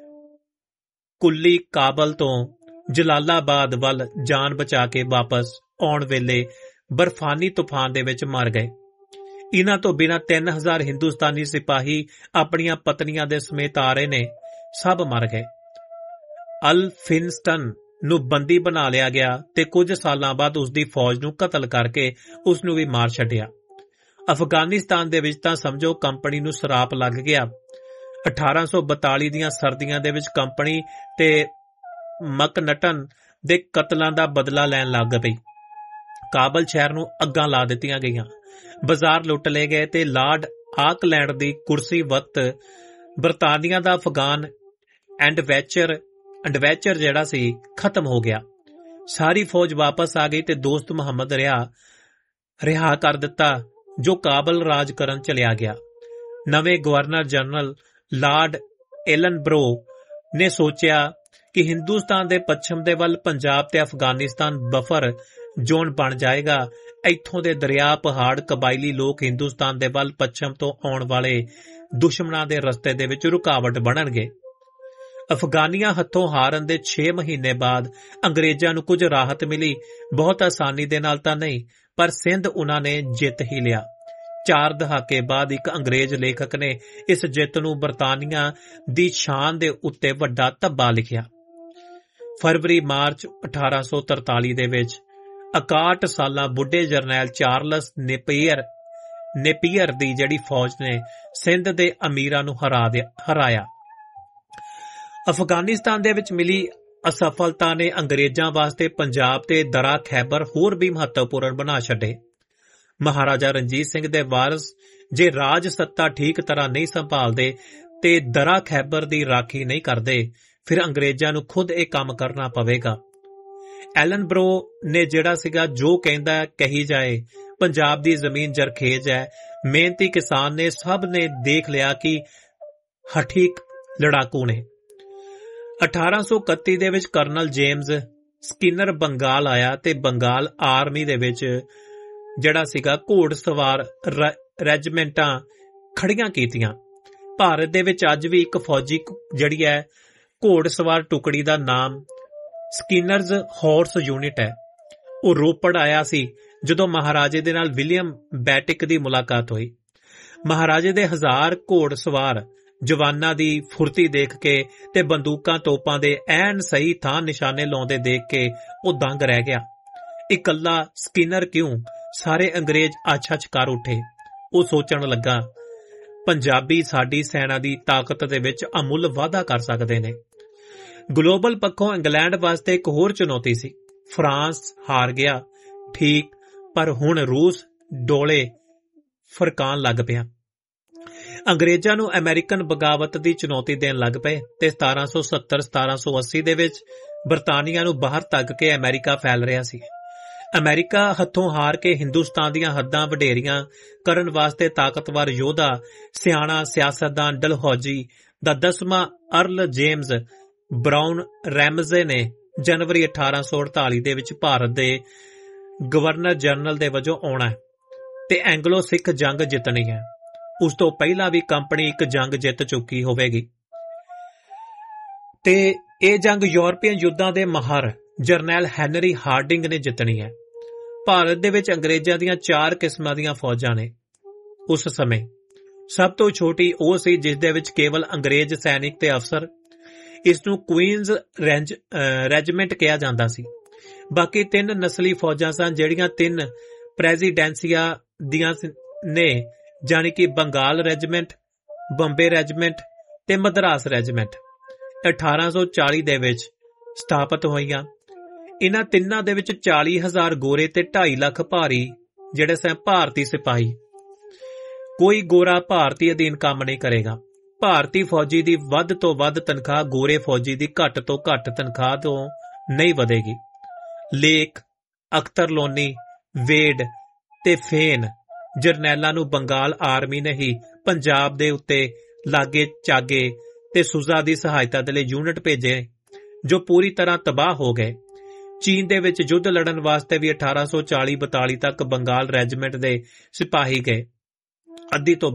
ਕੁੱਲੀ ਕਾਬਲ ਤੋਂ ਜਲਾਲਾਬਾਦ ਵੱਲ ਜਾਨ ਬਚਾ ਕੇ ਵਾਪਸ ਆਉਣ ਵੇਲੇ ਬਰਫਾਨੀ ਤੂਫਾਨ ਦੇ ਵਿੱਚ ਮਰ ਗਏ। ਇਨ੍ਹਾਂ ਤੋਂ ਬਿਨਾਂ ਤਿੰਨ ਹਜ਼ਾਰ ਹਿੰਦੁਸਤਾਨੀ ਸਿਪਾਹੀ ਆਪਣੀਆਂ ਪਤਨੀਆਂ ਦੇ ਸਮੇਤ ਆ ਰਹੇ ਨੇ। ਸਭ ਮਰ ਗਏ। ਅਲਫਿਨਸਟਨ ਨੂੰ ਬੰਦੀ ਬਣਾ ਲਿਆ ਗਿਆ ਤੇ ਕੁਝ ਸਾਲਾਂ ਬਾਅਦ ਉਸ ਦੀ ਫੌਜ ਨੂੰ ਕਤਲ ਕਰਕੇ ਉਸ ਨੂੰ ਵੀ ਮਾਰ ਛੱਡਿਆ। ਅਫਗਾਨਿਸਤਾਨ ਦੇ ਵਿੱਚ ਤਾਂ ਸਮਝੋ ਕੰਪਨੀ ਨੂੰ ਸਰਾਪ ਲੱਗ ਗਿਆ। ਅਠਾਰਾਂ ਸੌ ਬਤਾਲੀ ਦੀਆਂ ਸਰਦੀਆਂ ਦੇ ਵਿੱਚ ਕੰਪਨੀ ਤੇ ਮਕਨਟਨ ਦੇ ਕਤਲਾਂ ਦਾ ਬਦਲਾ ਲੈਣ ਲੱਗ ਪਈ। ਕਾਬਲ ਸ਼ਹਿਰ ਨੂੰ ਅੱਗਾਂ ਲਾ ਦਿੱਤੀਆਂ ਗਈਆਂ, ਬਾਜ਼ਾਰ ਲੁੱਟ ਲਏ ਗਏ ਤੇ ਲਾਰਡ ਆਕਲੈਂਡ ਦੀ ਕੁਰਸੀ ਵਕਤ ਬਰਤਾਨੀਆ ਦਾ ਅਫਗਾਨ ਐਂਡਵੈਚਰ ਐਂਡਵੈਚਰ ਜਿਹੜਾ ਸੀ ਖਤਮ ਹੋ ਗਿਆ। ਸਾਰੀ ਫੌਜ ਵਾਪਸ ਆ ਗਈ ਤੇ ਦੋਸਤ ਮੁਹੰਮਦ ਰਿਹਾ ਰਿਹਾ ਕਰ ਦਿੱਤਾ ਜੋ ਕਾਬਲ ਰਾਜ ਕਰਨ ਚਲਿਆ ਗਿਆ। ਨਵੇਂ ਗਵਰਨਰ ਜਨਰਲ ਲਾਰਡ ਐਲਨਬਰੋ ਨੇ ਸੋਚਿਆ ਕਿ ਹਿੰਦੁਸਤਾਨ ਦੇ ਪੱਛਮ ਦੇ ਵੱਲ ਪੰਜਾਬ ਤੇ ਅਫਗਾਨਿਸਤਾਨ ਬਫਰ ਜ਼ੋਨ ਬਣ ਜਾਏਗਾ। ਇੱਥੋਂ ਦੇ ਦਰਿਆ, ਪਹਾੜ, ਕਬਾਇਲੀ ਲੋਕ ਹਿੰਦੁਸਤਾਨ ਦੇ ਵੱਲ ਪੱਛਮ ਤੋਂ ਆਉਣ ਵਾਲੇ ਦੁਸ਼ਮਣਾਂ ਦੇ ਰਸਤੇ ਦੇ ਵਿੱਚ ਰੁਕਾਵਟ ਬਣਨਗੇ। ਅਫਗਾਨੀਆਂ ਹੱਥੋਂ ਹਾਰਨ ਦੇ ਛੇ ਮਹੀਨੇ ਬਾਅਦ ਅੰਗਰੇਜ਼ਾਂ ਨੂੰ ਕੁਝ ਰਾਹਤ ਮਿਲੀ। ਬਹੁਤ ਆਸਾਨੀ ਦੇ ਨਾਲ ਤਾਂ ਨਹੀਂ, ਪਰ ਸਿੰਧ ਉਨ੍ਹਾਂ ਨੇ ਜਿੱਤ ਹੀ ਲਿਆ। ਚਾਰ ਦਹਾਕੇ ਬਾਅਦ ਇੱਕ ਅੰਗਰੇਜ਼ ਲੇਖਕ ਨੇ ਇਸ ਜਿੱਤ ਨੂੰ ਬਰਤਾਨੀਆ ਦੀ ਸ਼ਾਨ ਦੇ ਉੱਤੇ ਵੱਡਾ ਧੱਬਾ ਲਿਖਿਆ। ਫਰਵਰੀ ਮਾਰਚ ਅਠਾਰਾਂ ਸੌ ਤਰਤਾਲੀ ਦੇ ਵਿੱਚ ਇਕਾਹਠ ਸਾਲਾਂ ਬੁੱਢੇ ਜਰਨੈਲ ਚਾਰਲਸ ਨੇਪੀਅਰ ਨੇਪੀਅਰ ਦੀ ਜਿਹੜੀ ਫੌਜ ਨੇ ਸਿੰਧ ਦੇ ਅਮੀਰਾਂ ਨੂੰ ਹਰਾ ਹਰਾਇਆ। ਅਫਗਾਨਿਸਤਾਨ ਦੇ ਵਿੱਚ ਮਿਲੀ ਅਸਫਲਤਾ ਨੇ ਅੰਗਰੇਜ਼ਾਂ ਵਾਸਤੇ ਪੰਜਾਬ ਤੇ ਦਰਾ ਖੈਬਰ ਹੋਰ ਵੀ ਮਹੱਤਵਪੂਰਨ ਬਣਾ ਛੱਡੇ। ਮਹਾਰਾਜਾ ਰਣਜੀਤ ਸਿੰਘ ਦੇ ਵਾਰਸ ਜੇ ਰਾਜ ਸੱਤਾ ਠੀਕ ਤਰ੍ਹਾਂ ਨਹੀਂ ਸੰਭਾਲਦੇ ਤੇ ਦਰਾ ਖੈਬਰ ਦੀ ਰਾਖੀ ਨਹੀਂ ਕਰਦੇ, ਫਿਰ ਅੰਗਰੇਜ਼ਾਂ ਨੂੰ ਖੁਦ ਇਹ ਕੰਮ ਕਰਨਾ ਪਵੇਗਾ। ਐਲਨਬਰੋ ਨੇ ਜਿਹੜਾ ਸੀਗਾ ਜੋ ਕਹਿੰਦਾ ਕਹੀ ਜਾਏ, ਪੰਜਾਬ ਦੀ ਜ਼ਮੀਨ ਜਰਖੇਜ ਹੈ। ਮਿਹਨਤੀ ਕਿਸਾਨ ਨੇ ਸਭ ਨੇ ਦੇਖ ਲਿਆ ਕਿ ਹਠੀਕ ਲੜਾਕੂ ਨੇ। ਅਠਾਰਾਂ ਸੌ ਇਕੱਤੀ ਦੇ ਵਿੱਚ ਕਰਨਲ ਜੇਮਜ਼ ਸਕਿਨਰ ਬੰਗਾਲ ਆਇਆ ਤੇ ਬੰਗਾਲ ਆਰਮੀ ਦੇ ਵਿੱਚ ਜਿਹੜਾ ਸੀਗਾ ਘੋੜ ਸਵਾਰ ਰੈਜੀਮੈਂਟਾਂ ਖੜੀਆਂ ਕੀਤੀਆਂ। ਭਾਰਤ ਦੇ ਵਿੱਚ ਅੱਜ ਵੀ ਇੱਕ ਫੌਜੀ ਜਿਹੜੀ ਹੈ ਘੋੜ ਸਵਾਰ ਟੁਕੜੀ ਦਾ ਨਾਮ ਸਕਿਨਰਜ਼ ਹਾਰਸ ਯੂਨਿਟ ਹੈ। ਉਹ ਰੋਪੜ ਆਇਆ ਸੀ ਜਦੋਂ ਮਹਾਰਾਜੇ ਦੇ ਨਾਲ ਵਿਲੀਅਮ ਬੈਟਿਕ ਦੀ ਮੁਲਾਕਾਤ ਹੋਈ। ਮਹਾਰਾਜੇ ਦੇ ਹਜ਼ਾਰ ਘੋੜ ਸਵਾਰ ਜਵਾਨਾਂ ਦੀ ਫੁਰਤੀ ਦੇਖ ਕੇ ਤੇ ਬੰਦੂਕਾਂ ਤੋਪਾਂ ਦੇ ਐਨ ਸਹੀ ਥਾਂ ਨਿਸ਼ਾਨੇ ਲਾਉਂਦੇ ਦੇਖ ਕੇ ਉਹ ਦੰਗ ਰਹਿ ਗਿਆ। ਇਕੱਲਾ ਸਕਿਨਰ ਕਿਉਂ, ਸਾਰੇ ਅੰਗਰੇਜ਼ ਅੱਛ-ਅੱਛ ਕਰ ਉੱਠੇ। ਉਹ ਸੋਚਣ ਲੱਗਾ, ਪੰਜਾਬੀ ਸਾਡੀ ਸੈਨਾ ਦੀ ਤਾਕਤ ਦੇ ਵਿੱਚ ਅਮੁੱਲ ਵਾਧਾ ਕਰ ਸਕਦੇ ਨੇ। ਗਲੋਬਲ ਪੱਖੋਂ ਇੰਗਲੈਂਡ ਵਾਸਤੇ ਇੱਕ ਹੋਰ ਚੁਣੌਤੀ ਸੀ। ਫਰਾਂਸ ਹਾਰ ਗਿਆ, ਠੀਕ, ਪਰ ਹੁਣ ਰੂਸ ਡੋਲੇ ਫਰਕਾਣ ਲੱਗ ਪਿਆ। ਅੰਗਰੇਜ਼ਾਂ ਨੂੰ ਅਮਰੀਕਨ ਬਗਾਵਤ ਦੀ ਚੁਣੌਤੀ ਦੇਣ ਲੱਗ ਪਏ ਤੇ ਸਤਾਰਾਂ ਸੌ ਸੱਤਰ ਸਤਾਰਾਂ ਸੌ ਅੱਸੀ ਦੇ ਵਿੱਚ ਬਰਤਾਨੀਆ ਨੂੰ ਬਾਹਰ ਧੱਕ ਕੇ ਅਮਰੀਕਾ ਫੈਲ ਰਿਹਾ ਸੀ। ਅਮਰੀਕਾ ਹੱਥੋਂ ਹਾਰ ਕੇ ਹਿੰਦੁਸਤਾਨ ਦੀਆਂ ਹੱਦਾਂ ਵਡੇਰੀਆਂ ਕਰਨ ਵਾਸਤੇ ਤਾਕਤਵਰ ਯੋਧਾ, ਸਿਆਣਾ ਸਿਆਸਤਦਾਨ ਡਲਹੌਜੀ ਦਾ ਦਸਵਾਂ ਅਰਲ ਜੇਮਜ਼ ਬਰਾਊਨ ਰੈਮਜ਼ੇ ਨੇ ਜਨਵਰੀ ਅਠਾਰਾਂ ਸੌ ਅੜਤਾਲੀ ਦੇ ਵਿੱਚ ਭਾਰਤ ਦੇ ਗਵਰਨਰ ਜਨਰਲ ਦੇ ਵਜੋਂ ਆਉਣਾ ਤੇ ਐਂਗਲੋ ਸਿੱਖ ਜੰਗ ਜਿੱਤਣੀ ਹੈ। ਉਸ ਤੋਂ ਪਹਿਲਾਂ ਵੀ ਕੰਪਨੀ ਇੱਕ ਜੰਗ ਜਿੱਤ ਚੁੱਕੀ ਹੋਵੇਗੀ ਤੇ ਇਹ ਜੰਗ ਯੂਰਪੀਅਨ ਯੁੱਧਾਂ ਦੇ ਮਾਹਰ ਜਰਨੈਲ ਹੈਨਰੀ ਹਾਰਡਿੰਗ ਨੇ ਜਿੱਤਣੀ ਹੈ। ਭਾਰਤ ਦੇ ਵਿੱਚ ਅੰਗਰੇਜ਼ਾਂ ਦੀਆਂ ਚਾਰ ਕਿਸਮਾਂ ਦੀਆਂ ਫੌਜਾਂ ਨੇ। ਉਸ ਸਮੇਂ ਸਭ ਤੋਂ ਛੋਟੀ ਉਹ ਸੀ ਜਿਸ ਦੇ ਵਿੱਚ ਕੇਵਲ ਅੰਗਰੇਜ਼ ਸੈਨਿਕ ਤੇ ਅਫਸਰ। ਇਸ ਨੂੰ ਕੁਈਨਜ਼ ਰੈਂਜ ਰੈਜੀਮੈਂਟ ਕਿਹਾ ਜਾਂਦਾ ਸੀ। ਬਾਕੀ ਤਿੰਨ ਨਸਲੀ ਫੌਜਾਂ ਸਨ ਜਿਹੜੀਆਂ ਤਿੰਨ ਪ੍ਰੈਜ਼ੀਡੈਂਸੀਆਂ ਦੀਆਂ ਨੇ, ਜਾਣੀ ਕਿ ਬੰਗਾਲ ਰੈਜੀਮੈਂਟ, ਬੰਬੇ ਰੈਜੀਮੈਂਟ ਤੇ ਮਦਰਾਸ ਰੈਜੀਮੈਂਟ। ਅਠਾਰਾਂ ਸੌ ਚਾਲੀ ਦੇ ਵਿੱਚ ਸਥਾਪਿਤ ਹੋਈਆਂ। ਇਹਨਾਂ ਤਿੰਨਾਂ ਦੇ ਵਿੱਚ ਚਾਲੀ ਹਜ਼ਾਰ ਗੋਰੇ ਤੇ ਢਾਈ ਲੱਖ ਭਾਰੀ ਜਿਹੜੇ ਸਨ ਭਾਰਤੀ ਸਿਪਾਹੀ। ਕੋਈ ਗੋਰਾ ਭਾਰਤੀ ਅਧੀਨ ਕੰਮ ਨਹੀਂ ਕਰੇਗਾ। ਭਾਰਤੀ ਫੌਜੀ ਦੀ ਵੱਧ ਤੋਂ ਵੱਧ ਤਨਖਾਹ ਗੋਰੇ ਫੌਜੀ ਦੀ ਘੱਟ ਤੋਂ ਘੱਟ ਤਨਖਾਹ ਤੋਂ ਨਹੀਂ ਵਧੇਗੀ। ਲੇਕ, ਅਖਤਰ ਲੋਨੀ, ਵੇਡ ਤੇ ਫੇਨ ਜਰਨੈਲਾਂ ਨੂੰ ਬੰਗਾਲ ਆਰਮੀ ਨੇ ਹੀ ਪੰਜਾਬ ਦੇ ਉੱਤੇ ਲਾਗੇ ਚਾਗੇ ਤੇ ਸੁਜ਼ਾ ਦੀ ਸਹਾਇਤਾ ਦੇ ਲਈ ਯੂਨਿਟ ਭੇਜੇ ਜੋ ਪੂਰੀ ਤਰ੍ਹਾਂ ਤਬਾਹ ਹੋ ਗਏ। ਚੀਨ ਦੇ ਵਿੱਚ ਯੁੱਧ ਲੜਨ ਵਾਸਤੇ ਵੀ ਅਠਾਰਾਂ ਸੌ ਚਾਲੀ ਬਤਾਲੀ ਤੱਕ ਬੰਗਾਲ ਰੈਜੀਮੈਂਟ ਦੇ ਸਿਪਾਹੀ ਗਏ। ਅੱਧੀ ਤੋਂ